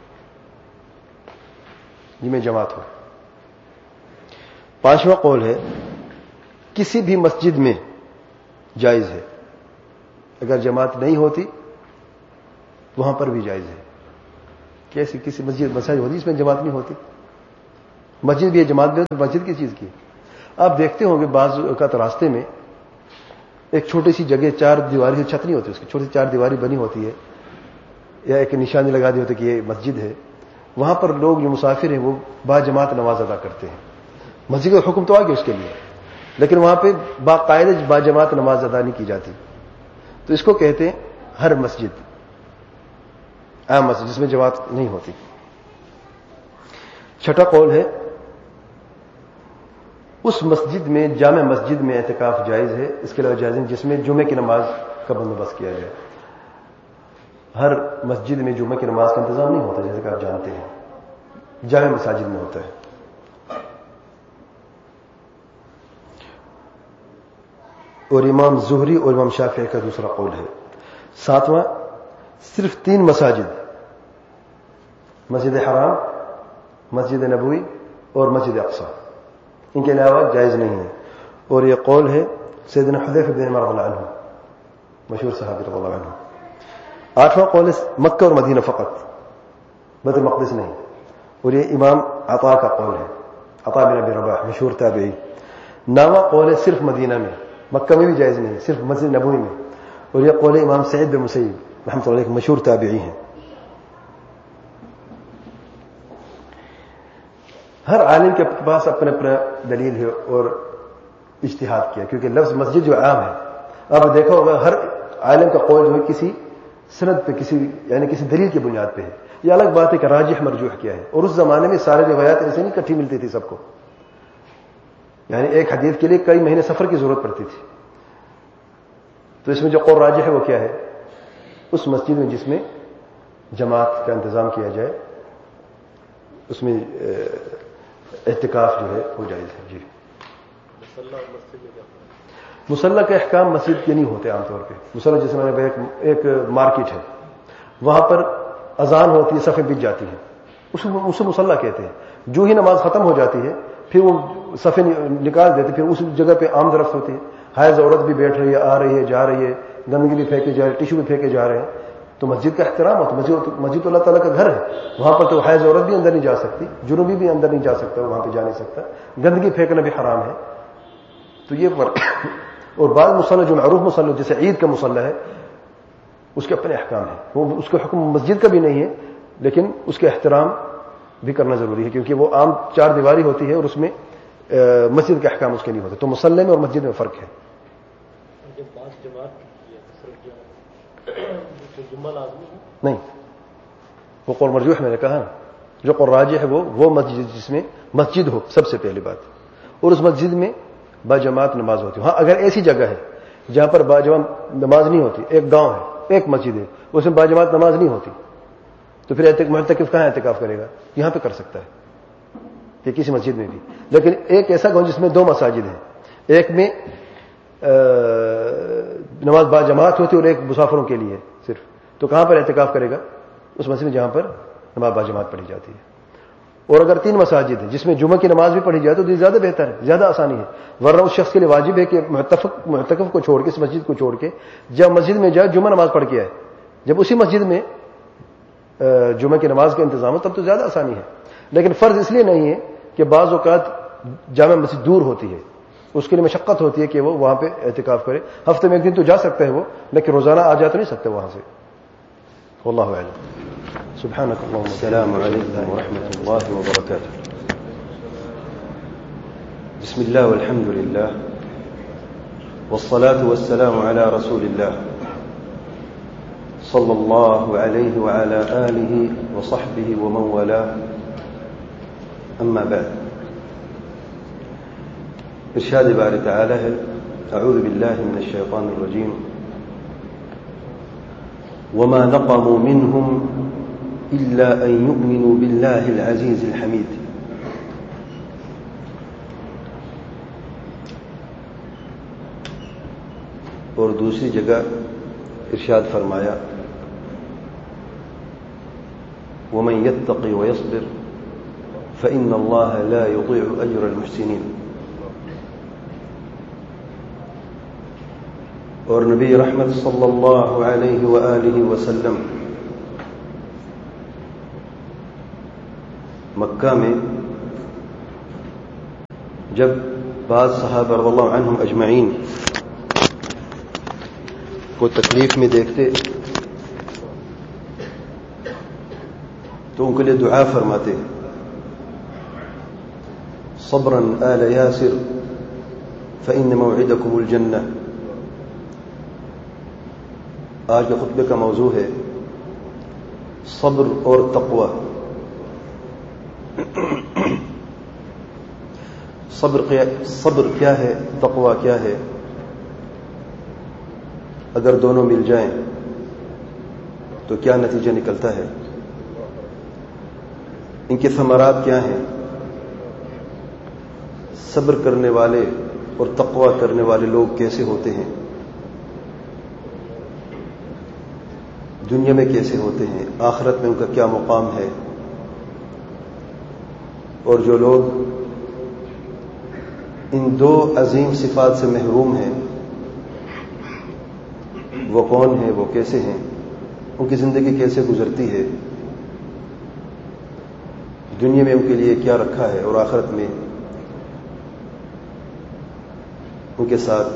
جن میں جماعت ہو. پانچواں قول ہے کسی بھی مسجد میں جائز ہے، اگر جماعت نہیں ہوتی وہاں پر بھی جائز ہے. کیسے؟ کسی مسجد ہوتی اس میں جماعت نہیں ہوتی، مسجد بھی ہے جماعت بھی ہے، تو مسجد کس چیز کی؟ آپ دیکھتے ہوں گے بعض اوقات راستے میں ایک چھوٹی سی جگہ 4 دیواری سے چھت نہیں ہوتی، اس کی چھوٹی 4 دیواری بنی ہوتی ہے یا ایک نشانی لگا دی ہوتی ہے کہ یہ مسجد ہے. وہاں پر لوگ جو مسافر ہیں وہ با جماعت نماز ادا کرتے ہیں. مسجد کا حکم تو آ گیا اس کے لیے، لیکن وہاں پہ باقاعدہ با جماعت نماز ادا نہیں کی جاتی. تو اس کو کہتے ہیں ہر مسجد، عام مسجد جس میں جماعت نہیں ہوتی. چھٹا قول ہے اس مسجد میں، جامع مسجد میں اعتکاف جائز ہے، اس کے علاوہ جائز نہیں جس میں جمعے کی نماز کا بندوبست کیا جائے. ہر مسجد میں جمعے کی نماز کا انتظام نہیں ہوتا، جیسے کہ آپ جانتے ہیں جامع مساجد میں ہوتا ہے. اور امام زہری اور امام شافعی کا دوسرا قول ہے. ساتواں، صرف 3 مساجد، مسجد حرام، مسجد نبوی اور مسجد اقصی، ان کے علاوہ جائز نہیں ہے. اور یہ قول ہے سیدنا حذیفہ بن عمر رضی اللہ عنہ، مشہور صحابی رضی اللہ عنہ. 8واں قول ہے مکہ اور مدینہ فقط، بیت المقدس نہیں. اور یہ امام عطا کا قول ہے، عطا بن ابی رباح مشہور تابعی. 9واں قول ہے صرف مدینہ میں، مکہ میں بھی جائز نہیں، صرف مسجد نبوی میں. اور یہ قول امام سعید بن مسیب رحمۃ اللہ علیہ مشہور تابعی ہیں. ہر عالم کے پاس اپنا اپنا دلیل ہے اور اجتہاد کیا، کیونکہ لفظ مسجد جو عام ہے، آپ نے دیکھا ہوگا ہر عالم کا قول جو ہے کسی سند پہ، کسی دلیل کی بنیاد پہ ہے. یہ الگ بات ہے کہ راجح مرجوح کیا ہے. اور اس زمانے میں سارے روایات ایسے نہیں اکٹھی ملتی تھی سب کو، یعنی ایک حدیث کے لیے کئی مہینے سفر کی ضرورت پڑتی تھی. تو اس میں جو قول راجح ہے وہ کیا ہے؟ اس مسجد میں جس میں جماعت کا انتظام کیا جائے اس میں اعتکاف جو ہے وہ جائز ہے. جی، مصلی کے احکام مسجد کے نہیں ہوتے عام طور پہ. مصلی جیسے میں نے ایک مارکیٹ ہے، وہاں پر اذان ہوتی ہے، صفیں بچ جاتی ہیں، اسے مصلی کہتے ہیں. جو ہی نماز ختم ہو جاتی ہے پھر وہ صفیں نکال دیتے، پھر اس جگہ پہ عام درخت ہوتی ہے، حائض عورت بھی بیٹھ رہی ہے، آ رہی ہے، جا رہی ہے، گندگی بھی پھینکے جا رہی ہے، ٹیشو بھی پھینکے جا رہے ہیں. تو مسجد کا احترام ہوتا ہے. مسجد اللہ تعالیٰ کا گھر ہے، وہاں پر تو حائض عورت بھی اندر نہیں جا سکتی، جنوبی بھی اندر نہیں جا سکتا، وہاں پہ جا نہیں سکتا، گندگی پھینکنا بھی حرام ہے. تو یہ فرق. اور بعض مصلی جو معروف مصلی جیسے عید کا مصلی ہے اس کے اپنے احکام ہیں، وہ اس کا حکم مسجد کا بھی نہیں ہے، لیکن اس کے احترام بھی کرنا ضروری ہے کیونکہ وہ عام 4 دیواری ہوتی ہے اور اس میں مسجد کے احکام اس کے نہیں ہوتے. تو مصلی میں اور مسجد میں فرق ہے. تو جمعہ لازمی ہے؟ نہیں، وہ قول مرجوح میں نے کہا نا، جو قول راجح ہے وہ مسجد جس میں مسجد ہو سب سے پہلی بات، اور اس مسجد میں باجماعت نماز ہوتی ہے. ہاں اگر ایسی جگہ ہے جہاں پر باجماعت نماز نہیں ہوتی، ایک گاؤں ہے، ایک مسجد ہے، اس میں باجماعت نماز نہیں ہوتی، تو پھر معتکف کہاں اعتکاف کرے گا؟ یہاں پہ کر سکتا ہے کہ کسی مسجد میں بھی. لیکن ایک ایسا گاؤں جس میں 2 مساجد ہیں، ایک میں نماز باجماعت ہوتی ہے اور ایک مسافروں کے لیے صرف، تو کہاں پر اعتکاف کرے گا؟ اس مسجد میں جہاں پر نماز باجماعت پڑھی جاتی ہے. اور اگر 3 مساجد ہیں جس میں جمعہ کی نماز بھی پڑھی جائے تو یہ زیادہ بہتر ہے، زیادہ آسانی ہے. ورنہ اس شخص کے لیے واجب ہے کہ معتکف کو چھوڑ کے، اس مسجد کو چھوڑ کے جب مسجد میں جائے جمعہ نماز پڑھ کے آئے. جب اسی مسجد میں جمعہ کی نماز کا انتظام ہو تب تو زیادہ آسانی ہے. لیکن فرض اس لیے نہیں ہے کہ بعض اوقات جامع مسجد دور ہوتی ہے، اس کے لیے مشقت ہوتی ہے کہ وہ وہاں پہ اعتکاف کرے. ہفتے میں ایک دن تو جا سکتا ہے وہ، لیکن روزانہ آ جا تو نہیں سکتے وہاں سے. واللہ اعلم. سبحانك اللهم السلام عليكم ورحمة الله وبركاته. بسم الله والحمد لله والصلاة والسلام على رسول الله صلى الله عليه وعلى آله وصحبه ومن والاه. أما بعد، إرشاد بارئ تعالى أعوذ بالله من الشيطان الرجيم. وما نقموا منهم إلا أن يؤمنوا بالله العزيز الحميد. اور دوسری جگہ ارشاد فرمایا ومن يتق ويصبر فإن الله لا يضيع أجر المحسنين. اور نبی رحمت صلی اللہ علیہ وآلہ وسلم مکہ میں جب بعض صحابہ رضی اللہ عنہم اجمعین کو تکلیف میں دیکھتے تو ان کے لیے دعا فرماتے صبرا آل یاسر فإن موعدکم الجنہ. آج کے خطبے کا موضوع ہے صبر اور تقوی. صبر کیا ہے، تقوی کیا ہے؟ اگر دونوں مل جائیں تو کیا نتیجہ نکلتا ہے؟ ان کے ثمرات کیا ہیں؟ صبر کرنے والے اور تقوی کرنے والے لوگ کیسے ہوتے ہیں؟ دنیا میں کیسے ہوتے ہیں؟ آخرت میں ان کا کیا مقام ہے؟ اور جو لوگ ان 2 عظیم صفات سے محروم ہیں وہ کون ہیں، وہ کیسے ہیں، ان کی زندگی کیسے گزرتی ہے، دنیا میں ان کے لیے کیا رکھا ہے اور آخرت میں ان کے ساتھ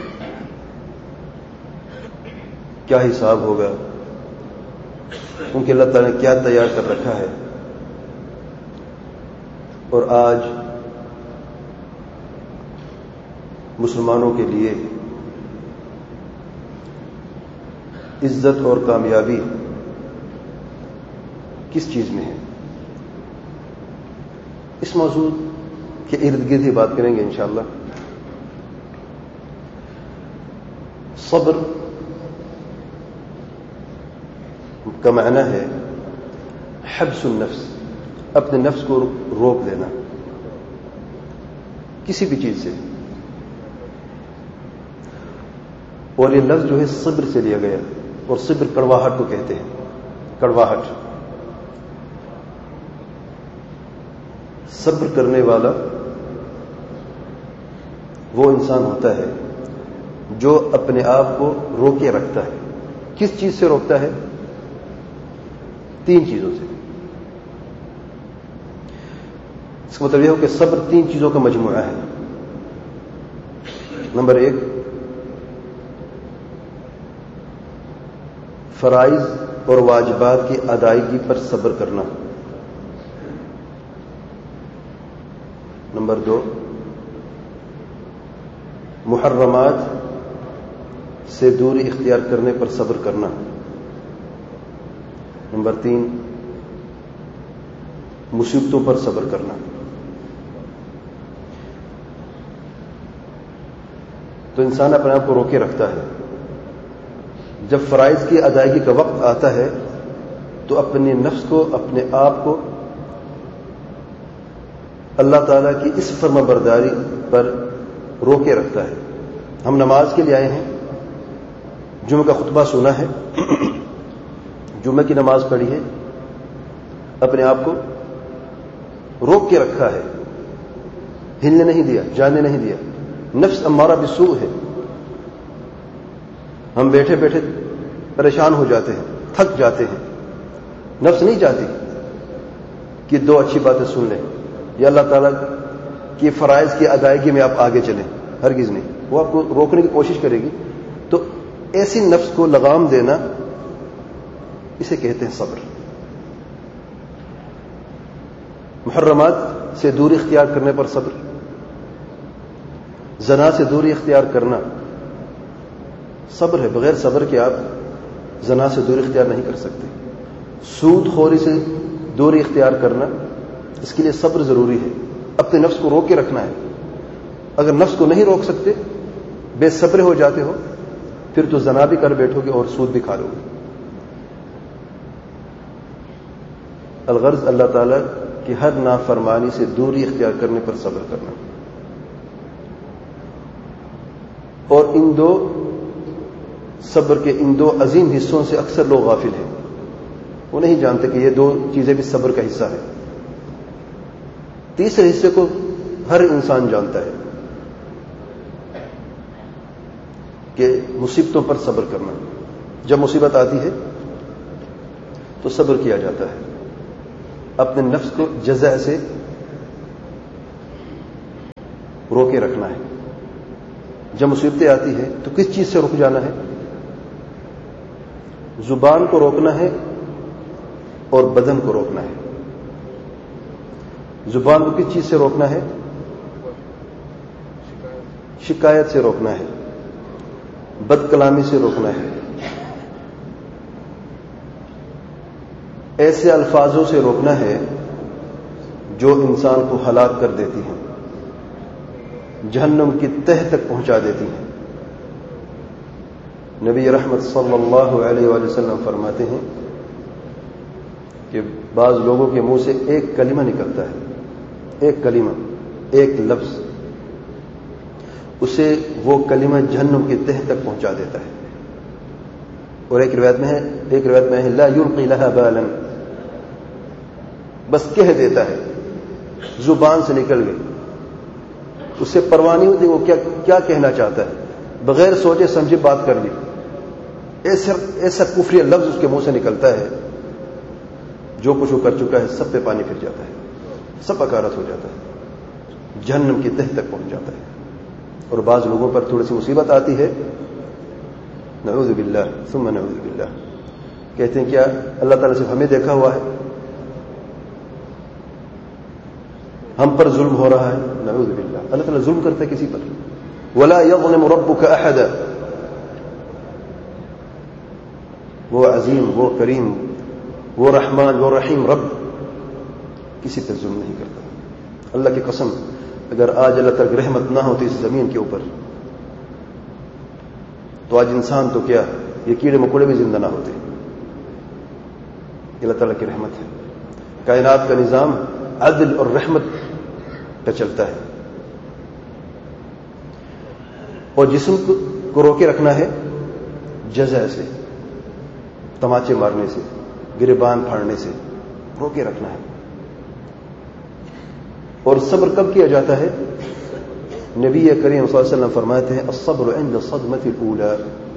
کیا حساب ہوگا، ان کے اللہ تعالیٰ نے کیا تیار کر رکھا ہے. اور آج مسلمانوں کے لیے عزت اور کامیابی کس چیز میں ہے؟ اس موضوع کے ارد گرد ہی بات کریں گے انشاءاللہ. صبر کا معنی ہے حبس النفس، اپنے نفس کو روک لینا کسی بھی چیز سے. اور یہ لفظ جو ہے صبر سے لیا گیا، اور صبر کڑواہٹ کو کہتے ہیں. کڑواہٹ. صبر کرنے والا وہ انسان ہوتا ہے جو اپنے آپ کو روکے رکھتا ہے. کس چیز سے روکتا ہے؟ 3 چیزوں سے. اس کا مطلب یہ ہو کہ صبر 3 چیزوں کا مجموعہ ہے. نمبر 1 فرائض اور واجبات کی ادائیگی پر صبر کرنا. نمبر 2 محرمات سے دوری اختیار کرنے پر صبر کرنا. نمبر 3 مصیبتوں پر صبر کرنا. تو انسان اپنے آپ کو روکے رکھتا ہے. جب فرائض کی ادائیگی کا وقت آتا ہے تو اپنے نفس کو، اپنے آپ کو اللہ تعالیٰ کی اس فرما برداری پر روکے رکھتا ہے. ہم نماز کے لیے آئے ہیں، جمعہ کا خطبہ سنا ہے، جمعہ کی نماز پڑھی ہے، اپنے آپ کو روک کے رکھا ہے، ہلنے نہیں دیا، جانے نہیں دیا. نفس امارہ بالسوء ہے. ہم بیٹھے بیٹھے پریشان ہو جاتے ہیں، تھک جاتے ہیں. نفس نہیں چاہتی کہ 2 اچھی باتیں سن لیں یا اللہ تعالیٰ کی فرائض کی ادائیگی میں آپ آگے چلیں. ہرگز نہیں. وہ آپ کو روکنے کی کوشش کرے گی. تو ایسی نفس کو لگام دینا، اسے کہتے ہیں صبر. محرمات سے دوری اختیار کرنے پر صبر. زنا سے دوری اختیار کرنا صبر ہے. بغیر صبر کے آپ زنا سے دوری اختیار نہیں کر سکتے. سود خوری سے دوری اختیار کرنا، اس کے لیے صبر ضروری ہے. اپنے نفس کو روک کے رکھنا ہے. اگر نفس کو نہیں روک سکتے، بے صبر ہو جاتے ہو، پھر تو زنا بھی کر بیٹھو گے اور سود بھی کھا لو گے. الغرض اللہ تعالیٰ کی ہر نافرمانی سے دوری اختیار کرنے پر صبر کرنا. اور ان 2 صبر کے ان 2 عظیم حصوں سے اکثر لوگ غافل ہیں. وہ نہیں جانتے کہ یہ 2 چیزیں بھی صبر کا حصہ ہے. تیسرے حصے کو ہر انسان جانتا ہے کہ مصیبتوں پر صبر کرنا. جب مصیبت آتی ہے تو صبر کیا جاتا ہے. اپنے نفس کو جزع سے روکے رکھنا ہے. جب مصیبتیں آتی ہیں تو کس چیز سے رک جانا ہے؟ زبان کو روکنا ہے اور بدن کو روکنا ہے. زبان کو کس چیز سے روکنا ہے؟ شکایت سے روکنا ہے، بد کلامی سے روکنا ہے، ایسے الفاظوں سے روکنا ہے جو انسان کو ہلاک کر دیتی ہیں، جہنم کی تہ تک پہنچا دیتی ہیں. نبی رحمت صلی اللہ علیہ وآلہ وسلم فرماتے ہیں کہ بعض لوگوں کے منہ سے ایک کلمہ نکلتا ہے، ایک کلمہ، ایک لفظ، اسے وہ کلمہ جہنم کی تہ تک پہنچا دیتا ہے. اور ایک روایت میں ہے لا یلقی لها بالا، بس کہہ دیتا ہے، زبان سے نکل گئی، اسے پرواہ نہیں ہوتی وہ کیا کہنا چاہتا ہے، بغیر سوچے سمجھے بات کر لی. ایسا کفری لفظ اس کے منہ سے نکلتا ہے، جو کچھ وہ کر چکا ہے سب پہ پانی پھر جاتا ہے، سب اکارت ہو جاتا ہے، جہنم کی تہ تک پہنچ جاتا ہے. اور بعض لوگوں پر تھوڑی سی مصیبت آتی ہے، نعوذ باللہ ثم نعوذ باللہ، کہتے ہیں کیا اللہ تعالیٰ سے ہمیں دیکھا ہوا ہے، ہم پر ظلم ہو رہا ہے. نعوذ باللہ. اللہ تعالیٰ ظلم کرتا ہے کسی پر. ولا یظلم ربک احدا، وہ عظیم، وہ کریم، وہ رحمان، وہ رحیم رب کسی پر ظلم نہیں کرتا. اللہ کی قسم، اگر آج اللہ تعالیٰ کی رحمت نہ ہوتی اس زمین کے اوپر تو آج انسان تو کیا، یہ کیڑے مکوڑے بھی زندہ نہ ہوتے. اللہ تعالیٰ کی رحمت ہے. کائنات کا نظام عدل اور رحمت پہ چلتا ہے. اور جسم کو روکے رکھنا ہے جزع سے، تماچے مارنے سے، گریبان پھاڑنے سے روکے رکھنا ہے. اور صبر کب کیا جاتا ہے؟ نبی کریم صلی اللہ علیہ وسلم فرماتے ہیں الصبر عند الصدمة الأولى،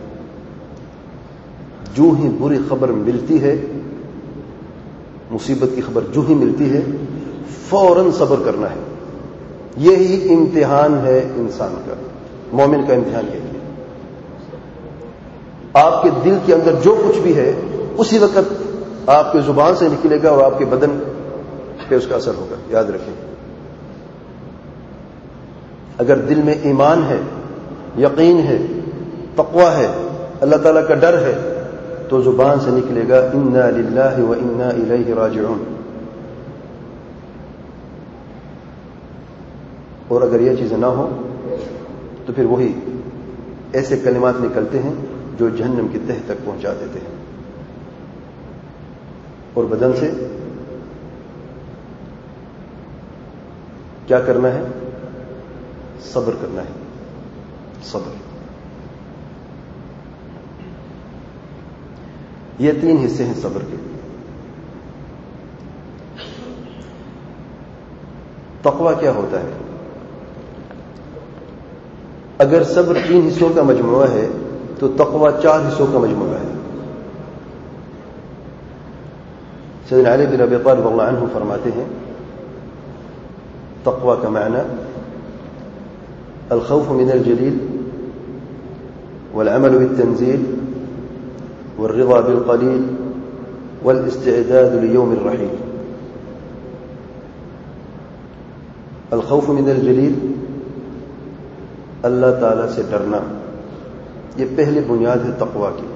جو ہی بری خبر ملتی ہے، مصیبت کی خبر جو ہی ملتی ہے، فوراً صبر کرنا ہے. یہی امتحان ہے انسان کا، مومن کا امتحان یہی ہے. آپ کے دل کے اندر جو کچھ بھی ہے اسی وقت آپ کی زبان سے نکلے گا اور آپ کے بدن پہ اس کا اثر ہوگا. یاد رکھیں، اگر دل میں ایمان ہے، یقین ہے، تقوی ہے، اللہ تعالیٰ کا ڈر ہے، تو زبان سے نکلے گا انا للہ و انا الیہ راجعون. اور اگر یہ چیزیں نہ ہوں تو پھر وہی ایسے کلمات نکلتے ہیں جو جہنم کی تہ تک پہنچا دیتے ہیں. اور بدن سے کیا کرنا ہے؟ صبر کرنا ہے. صبر. یہ 3 حصے ہیں صبر کے. تقویٰ کیا ہوتا ہے؟ اگر صبر 3 حصوں کا مجموعہ ہے تو تقویٰ 4 حصوں کا مجموعہ ہے. سیدنا علی بن ابی طالب رضی اللہ عنہ فرماتے ہیں تقویٰ کا معنی الخوف من الجلیل والعمل بالتنزیل والرضا بالقلیل والاستعداد لیوم الرحیل. الخوف من الجلیل، اللہ تعالی سے ڈرنا، یہ پہلی بنیاد ہے تقویٰ کی.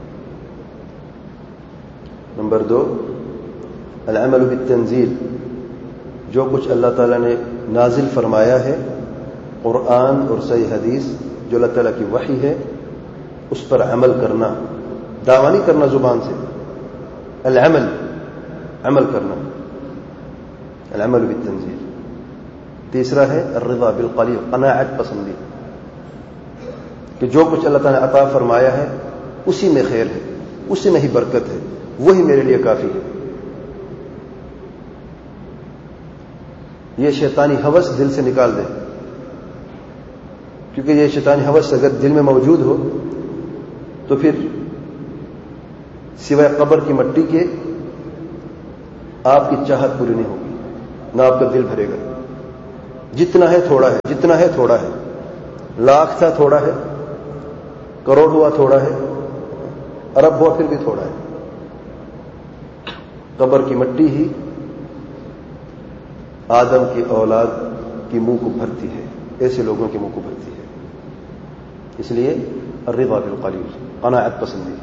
نمبر 2 العمل بالتنزیل، جو کچھ اللہ تعالیٰ نے نازل فرمایا ہے قرآن اور صحیح حدیث جو اللہ تعالیٰ کی وحی ہے اس پر عمل کرنا، دعویٰ نہیں کرنا زبان سے. العمل، عمل کرنا، العمل بالتنزیل. تیسرا ہے الرضا بالقلیل، قناعت پسندی، کہ جو کچھ اللہ تعالیٰ نے عطا فرمایا ہے اسی میں خیر ہے، اسی میں ہی برکت ہے، وہی میرے لیے کافی ہے. یہ شیطانی ہوس دل سے نکال دے، کیونکہ یہ شیطانی ہوس اگر دل میں موجود ہو تو پھر سوائے قبر کی مٹی کے آپ کی چاہت پوری نہیں ہوگی، نہ آپ کا دل بھرے گا. جتنا ہے تھوڑا ہے، جتنا ہے تھوڑا ہے. لاکھ تھا تھوڑا ہے، کروڑ ہوا تھوڑا ہے، ارب ہوا پھر بھی تھوڑا ہے. قبر کی مٹی ہی آدم کی اولاد کی منہ کو بھرتی ہے، ایسے لوگوں کے منہ کو بھرتی ہے. اس لیے الرضا بالقلیل، قناعت پسندی.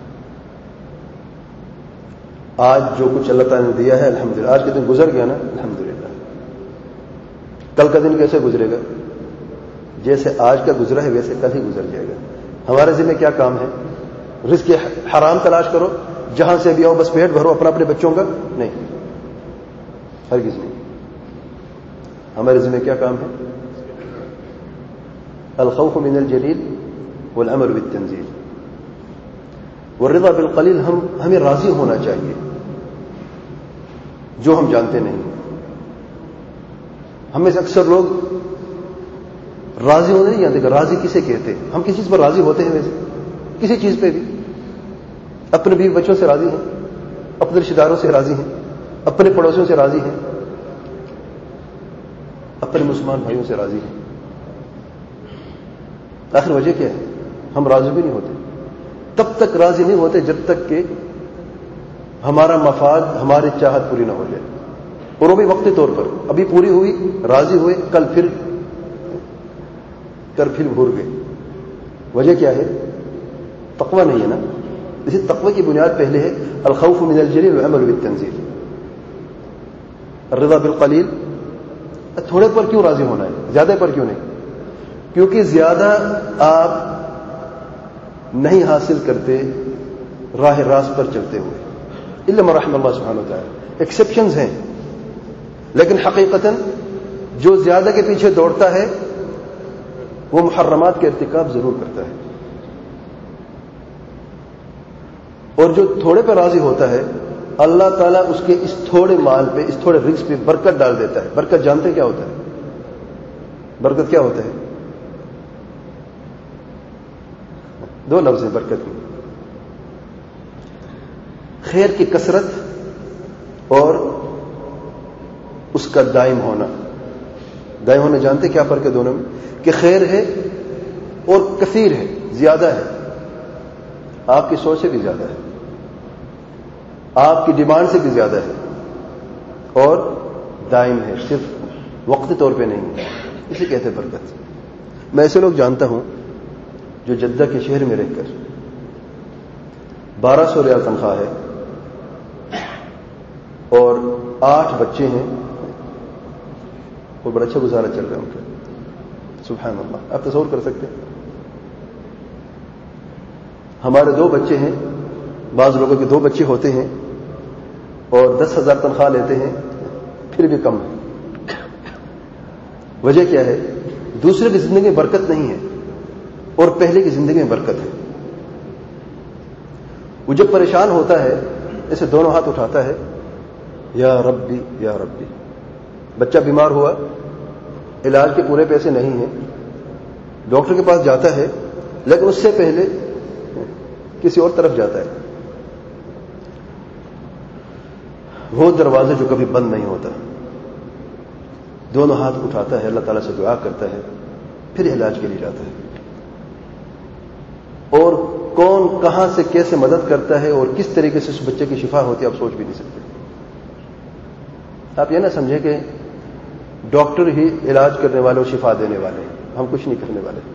آج جو کچھ اللہ تعالیٰ نے دیا ہے الحمدللہ، آج کے دن گزر گیا نا الحمدللہ. کل کا دن کیسے گزرے گا؟ جیسے آج کا گزرا ہے ویسے کل ہی گزر جائے گا. ہمارے ذمہ کیا کام ہے؟ رزق حرام تلاش کرو، جہاں سے بھی آؤ بس پیٹ بھرو اپنا اپنے بچوں کا؟ نہیں، ہرگز نہیں. ہمارے ذمہ کیا کام ہے؟ الخوف من الجلیل والامر بالتنزیل والرضا بالقلیل. ہمیں راضی ہونا چاہیے جو ہم جانتے نہیں. ہمیں سے اکثر لوگ راضی ہونے نہیں جانتے کہ راضی کسے کہتے. ہم کسی چیز پر راضی ہوتے ہیں، ویسے کسی چیز پہ بھی اپنے بیوی بچوں سے راضی ہیں، اپنے رشتے داروں سے راضی ہیں، اپنے پڑوسیوں سے راضی ہیں، اپنے مسلمان بھائیوں سے راضی ہیں. آخر وجہ کیا ہے؟ ہم راضی بھی نہیں ہوتے. تب تک راضی نہیں ہوتے جب تک کہ ہمارا مفاد، ہماری چاہت پوری نہ ہو جائے. اور وہ بھی وقتی طور پر، ابھی پوری ہوئی، راضی ہوئے، کل پھر بھول گئے. وجہ کیا ہے؟ تقویٰ نہیں ہے نا. اسی تقوی کی بنیاد پہلے ہے الخوف من الجلیل والعمل بالتنزیل. الرضا بالقلیل، تھوڑے پر کیوں راضی ہونا ہے؟ زیادہ پر کیوں نہیں؟ کیونکہ زیادہ آپ نہیں حاصل کرتے راہ راست پر چلتے ہوئے، الا من رحم اللہ سبحانہ وتعالی. ایکسیپشنز ہیں، لیکن حقیقتاً جو زیادہ کے پیچھے دوڑتا ہے وہ محرمات کے ارتکاب ضرور کرتا ہے. اور جو تھوڑے پہ راضی ہوتا ہے اللہ تعالیٰ اس کے اس تھوڑے مال پہ، اس تھوڑے رزق پہ برکت ڈال دیتا ہے. برکت جانتے کیا ہوتا ہے؟ برکت کیا ہوتا ہے؟ 2 لفظ ہیں برکت میں، خیر کی کثرت اور اس کا دائم ہونا. دائم ہونا جانتے کیا فرق ہے دونوں میں؟ کہ خیر ہے اور کثیر ہے، زیادہ ہے، آپ کی سوچ سے بھی زیادہ ہے، آپ کی ڈیمانڈ سے بھی زیادہ ہے، اور دائم ہے، صرف وقتی طور پہ نہیں ہے. اسے کہتے ہیں برکت. میں ایسے لوگ جانتا ہوں جو جدہ کے شہر میں رہ کر 1200 ریال تنخواہ ہے اور 8 بچے ہیں اور بڑا اچھا گزارا چل رہا ہے ان کا. سبحان اللہ. آپ تصور کر سکتے ہیں؟ ہمارے 2 بچے ہیں، بعض لوگوں کے 2 بچے ہوتے ہیں اور 10,000 تنخواہ لیتے ہیں، پھر بھی کم ہے. وجہ کیا ہے؟ دوسرے کی زندگی میں برکت نہیں ہے اور پہلے کی زندگی میں برکت ہے. وہ جب پریشان ہوتا ہے ایسے دونوں ہاتھ اٹھاتا ہے، یا ربی یا ربی. بچہ بیمار ہوا، علاج کے پورے پیسے نہیں ہیں، ڈاکٹر کے پاس جاتا ہے، لیکن اس سے پہلے کسی اور طرف جاتا ہے. وہ دروازہ جو کبھی بند نہیں ہوتا، دونوں ہاتھ اٹھاتا ہے، اللہ تعالیٰ سے دعا کرتا ہے، پھر علاج کے لیے جاتا ہے. اور کون کہاں سے کیسے مدد کرتا ہے اور کس طریقے سے اس بچے کی شفا ہوتی ہے آپ سوچ بھی نہیں سکتے. آپ یہ نہ سمجھیں کہ ڈاکٹر ہی علاج کرنے والے اور شفا دینے والے ہیں، ہم کچھ نہیں کرنے والے.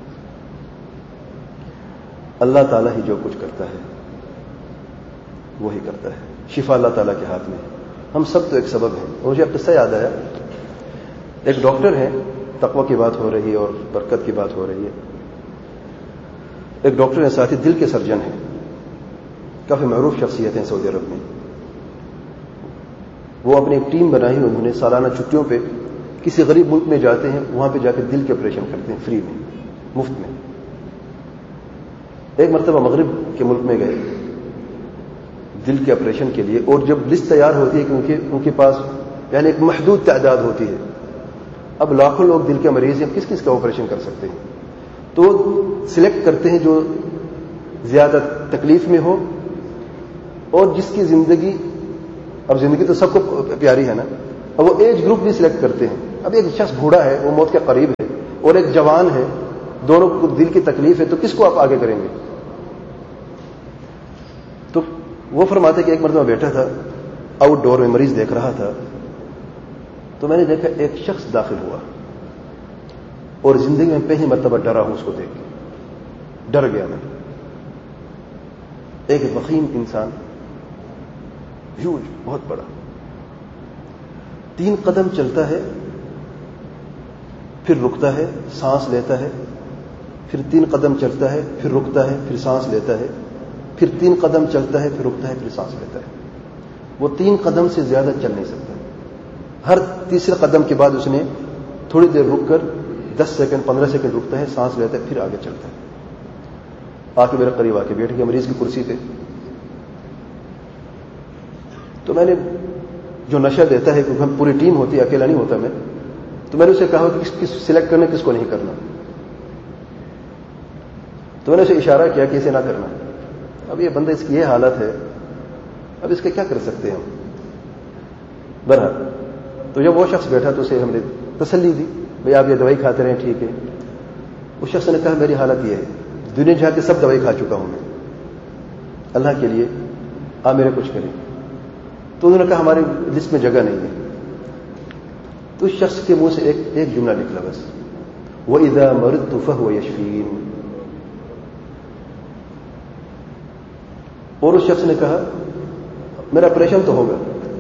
اللہ تعالیٰ ہی جو کچھ کرتا ہے وہی کرتا ہے. شفا اللہ تعالیٰ کے ہاتھ میں. ہم سب تو ایک سبب ہیں. مجھے اب قصہ یاد آیا. ایک ڈاکٹر ہے، تقوی کی بات ہو رہی ہے اور برکت کی بات ہو رہی ہے. ایک ڈاکٹر ہے ساتھی، دل کے سرجن ہیں، کافی معروف شخصیت ہیں سعودی عرب میں. وہ اپنی ایک ٹیم بنائی، انہوں نے سالانہ چھٹیوں پہ کسی غریب ملک میں جاتے ہیں، وہاں پہ جا کے دل کے آپریشن کرتے ہیں، فری میں، مفت میں. ایک مرتبہ مغرب کے ملک میں گئے دل کے آپریشن کے لیے، اور جب لسٹ تیار ہوتی ہے کہ ان کے پاس یعنی ایک محدود تعداد ہوتی ہے، اب لاکھوں لوگ دل کے مریض ہیں، کس کس کا آپریشن کر سکتے ہیں، تو سلیکٹ کرتے ہیں جو زیادہ تکلیف میں ہو اور جس کی زندگی، اب زندگی تو سب کو پیاری ہے نا، اب وہ ایج گروپ بھی سلیکٹ کرتے ہیں. اب ایک شخص بوڑھا ہے، وہ موت کے قریب ہے، اور ایک جوان ہے، دونوں کو دل کی تکلیف ہے، تو کس کو آپ آگے کریں گے؟ تو وہ فرماتے کہ ایک مرتبہ بیٹھا تھا آؤٹ ڈور میں، مریض دیکھ رہا تھا، تو میں نے دیکھا ایک شخص داخل ہوا اور زندگی میں پہلی مرتبہ ڈرا ہوں اس کو دیکھ کے، ڈر گیا میں. ایک وخیم انسان، ہیوج، بہت بڑا، 3 قدم چلتا ہے، پھر رکتا ہے، سانس لیتا ہے، پھر 3 قدم چلتا ہے، پھر رکتا ہے، پھر سانس لیتا ہے، پھر 3 قدم چلتا ہے، پھر رکتا ہے، پھر سانس لیتا ہے. وہ 3 قدم سے زیادہ چل نہیں سکتا. ہر تیسرے قدم کے بعد اس نے تھوڑی دیر رک کر 10 سیکنڈ 15 سیکنڈ رکتا ہے، سانس لیتا ہے، پھر آگے چلتا ہے. آ کے میرے قریب آ کے بیٹھ گیا مریض کی کرسی پہ. تو میں نے جو نشہ دیتا ہے، کیونکہ ہم پوری ٹیم ہوتی ہے، اکیلا نہیں ہوتا میں، تو میں نے اسے کہا کہ کس سلیکٹ کرنا، کس کو نہیں کرنا. تو میں نے اسے اشارہ کیا کہ اسے نہ کرنا. اب یہ بندہ، اس کی یہ حالت ہے، اب اس کے کیا کر سکتے ہیں ہم. بہرحال تو جب وہ شخص بیٹھا تو اسے ہم نے تسلی دی، بھائی آپ یہ دوائی کھاتے رہیں، ٹھیک ہے. اس شخص نے کہا میری حالت یہ ہے، دنیا جہاں کے سب دوائی کھا چکا ہوں میں، اللہ کے لیے آپ میرے کچھ کریں. تو انہوں نے کہا ہماری لسٹ میں جگہ نہیں ہے. تو اس شخص کے منہ سے ایک جملہ نکلا بس، وَإِذَا مَرِضْتُ فَهُوَ يَشْفِينِ. اور اس شخص نے کہا میرا آپریشن تو ہوگا،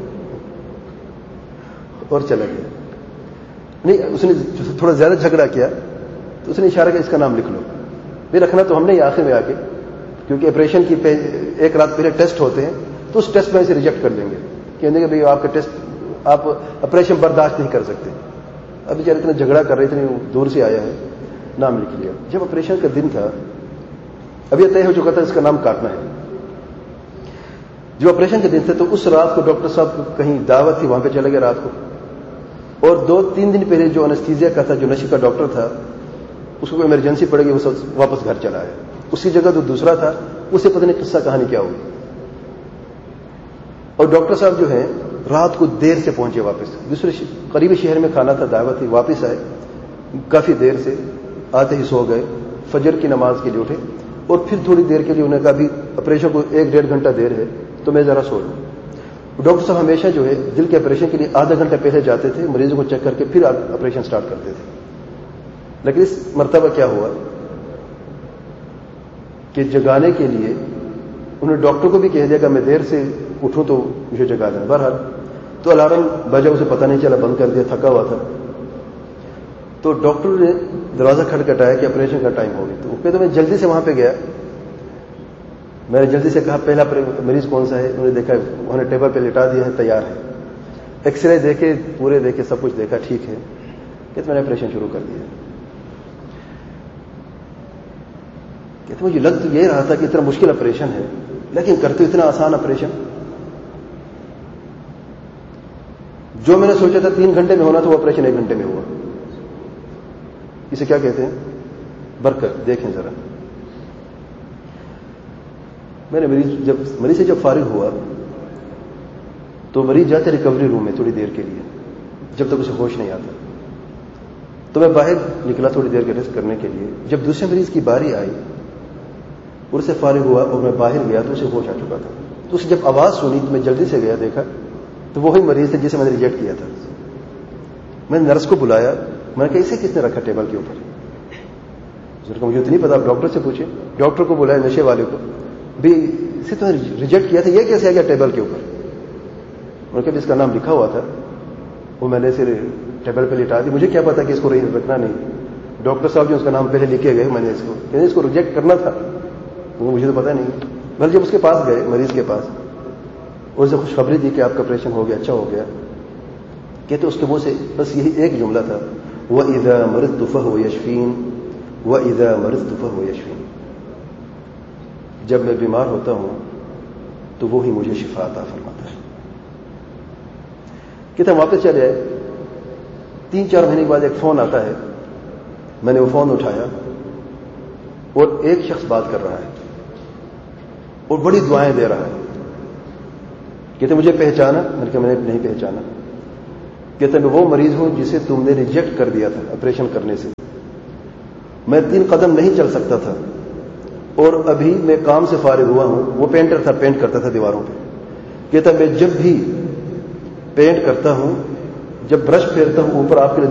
اور چلا گیا. نہیں، اس نے تھوڑا زیادہ جھگڑا کیا تو اس نے اشارہ کیا اس کا نام لکھ لو. بھی رکھنا تو ہم نے آخر میں آ کے، کیونکہ آپریشن کی ایک رات پہلے ٹیسٹ ہوتے ہیں، تو اس ٹیسٹ میں اسے ریجیکٹ کر دیں گے، کہیں گے بھائی آپ کا ٹیسٹ، آپ آپریشن برداشت نہیں کر سکتے. اب بیچارے اتنا جھگڑا کر رہے، اتنے دور سے آیا ہے، نام لکھ لیا. جب آپریشن کا دن تھا، اب یہ طے ہو چکا تھا اس کا نام کاٹنا ہے. جو آپریشن کے دن تھے تو اس رات کو ڈاکٹر صاحب کہیں دعوت تھی، وہاں پہ چلے گئے رات کو. اور 2-3 دن پہلے جو انستھیزیا کا تھا، جو نشے کا ڈاکٹر تھا، اس کو ایمرجنسی پڑ گئی، وہ واپس گھر چلا آیا. اس کی جگہ جو دوسرا تھا، اسے پتہ نہیں قصہ کہانی کیا ہوئی. اور ڈاکٹر صاحب جو ہیں رات کو دیر سے پہنچے واپس، دوسرے قریبی شہر میں کھانا تھا، دعوت تھی، واپس آئے کافی دیر سے، آتے ہی سو گئے. فجر کی نماز کے لیے اٹھے اور پھر تھوڑی دیر کے لیے انہوں نے کہا ابھی آپریشن کو 1-1.5 گھنٹہ دیر ہے تو میں ذرا سو لوں. ڈاکٹر صاحب ہمیشہ جو ہے دل کے آپریشن کے لیے آدھا گھنٹہ پہلے جاتے تھے، مریضوں کو چیک کر کے پھر آپریشن سٹارٹ کرتے تھے. لیکن اس مرتبہ کیا ہوا کہ جگانے کے لیے انہوں نے ڈاکٹر کو بھی کہہ دیا کہ میں دیر سے اٹھوں تو مجھے جگا دینا. بہرحال تو الارم بجا, اسے پتہ نہیں چلا, بند کر دیا, تھکا ہوا تھا. تو ڈاکٹر نے دروازہ کھٹکھٹایا کہ آپریشن کا ٹائم ہو گیا. تو میں جلدی سے وہاں پہ گیا. میں نے جلدی سے کہا پہلا مریض کون سا ہے. انہوں نے دیکھا, انہوں نے ٹیبل پہ لٹا دیا ہے, تیار ہے. ایکس رے دیکھے, پورے دیکھے, سب کچھ دیکھا, ٹھیک ہے. کہتے میں نے آپریشن شروع کر دیا. کہتے مجھے لگ تو یہ رہا تھا کہ اتنا مشکل آپریشن ہے, لیکن کرتے اتنا آسان آپریشن. جو میں نے سوچا تھا 3 گھنٹے میں ہونا تھا, وہ آپریشن 1 گھنٹے میں ہوا. اسے کیا کہتے ہیں؟ برکت. دیکھیں ذرا, میں نے مریض سے جب فارغ ہوا تو مریض جاتے ریکوری روم میں تھوڑی دیر کے لیے, جب تک اسے ہوش نہیں آتا. تو میں باہر نکلا تھوڑی دیر کے ریسٹ کرنے کے لیے. جب دوسرے مریض کی باری آئی اور اسے فارغ ہوا اور میں باہر گیا تو اسے ہوش آ چکا تھا. تو اسے جب آواز سنی تو میں جلدی سے گیا, دیکھا تو وہی مریض تھا جسے میں نے ریجیکٹ کیا تھا. میں نے نرس کو بلایا, میں نے کہا اسے کس نے رکھا ٹیبل کے اوپر؟ مجھے تو نہیں پتا, آپ ڈاکٹر سے پوچھیں. ڈاکٹر کو بلایا, نشے والے کو, بھی اسے تو ریجیکٹ کیا تھا, یہ کیسے آ گیا ٹیبل کے اوپر؟ انہوں نے کہا اس کا نام لکھا ہوا تھا, وہ میں نے اسے ٹیبل پہ لٹا دی. مجھے کیا پتا کہ اس کو رکھنا نہیں. ڈاکٹر صاحب جو اس کا نام پہلے لکھے گئے, میں نے اس کو ریجیکٹ کرنا تھا, مجھے تو پتا نہیں. بل جب اس کے پاس گئے, مریض کے پاس, اور اسے خوشخبری دی کہ آپ کا آپریشن ہو گیا, اچھا ہو گیا. کہتے اس کے منہ سے بس یہی ایک جملہ تھا, وَإِذَا مَرِضْتُ فَهُوَ يَشْفِينِ وَإِذَا مَرِضْتُ فَهُوَ يَشْفِينِ. جب میں بیمار ہوتا ہوں تو وہی مجھے شفا عطا فرماتا ہے. کہتے ہیں واپس چلے آئے. 3-4 مہینے کے بعد ایک فون آتا ہے. میں نے وہ فون اٹھایا اور ایک شخص بات کر رہا ہے اور بڑی دعائیں دے رہا ہے. کہتے مجھے پہچانا؟ میں نے کہا میں نے نہیں پہچانا. کہتے میں وہ مریض ہوں جسے تم نے ریجیکٹ کر دیا تھا آپریشن کرنے سے. میں 3 قدم نہیں چل سکتا تھا اور ابھی میں کام سے فارغ ہوا ہوں. وہ پینٹر تھا, پینٹ کرتا تھا دیواروں پہ. کہتا میں جب بھی پینٹ کرتا ہوں, جب برش پھیرتا ہوں اوپر آپ کے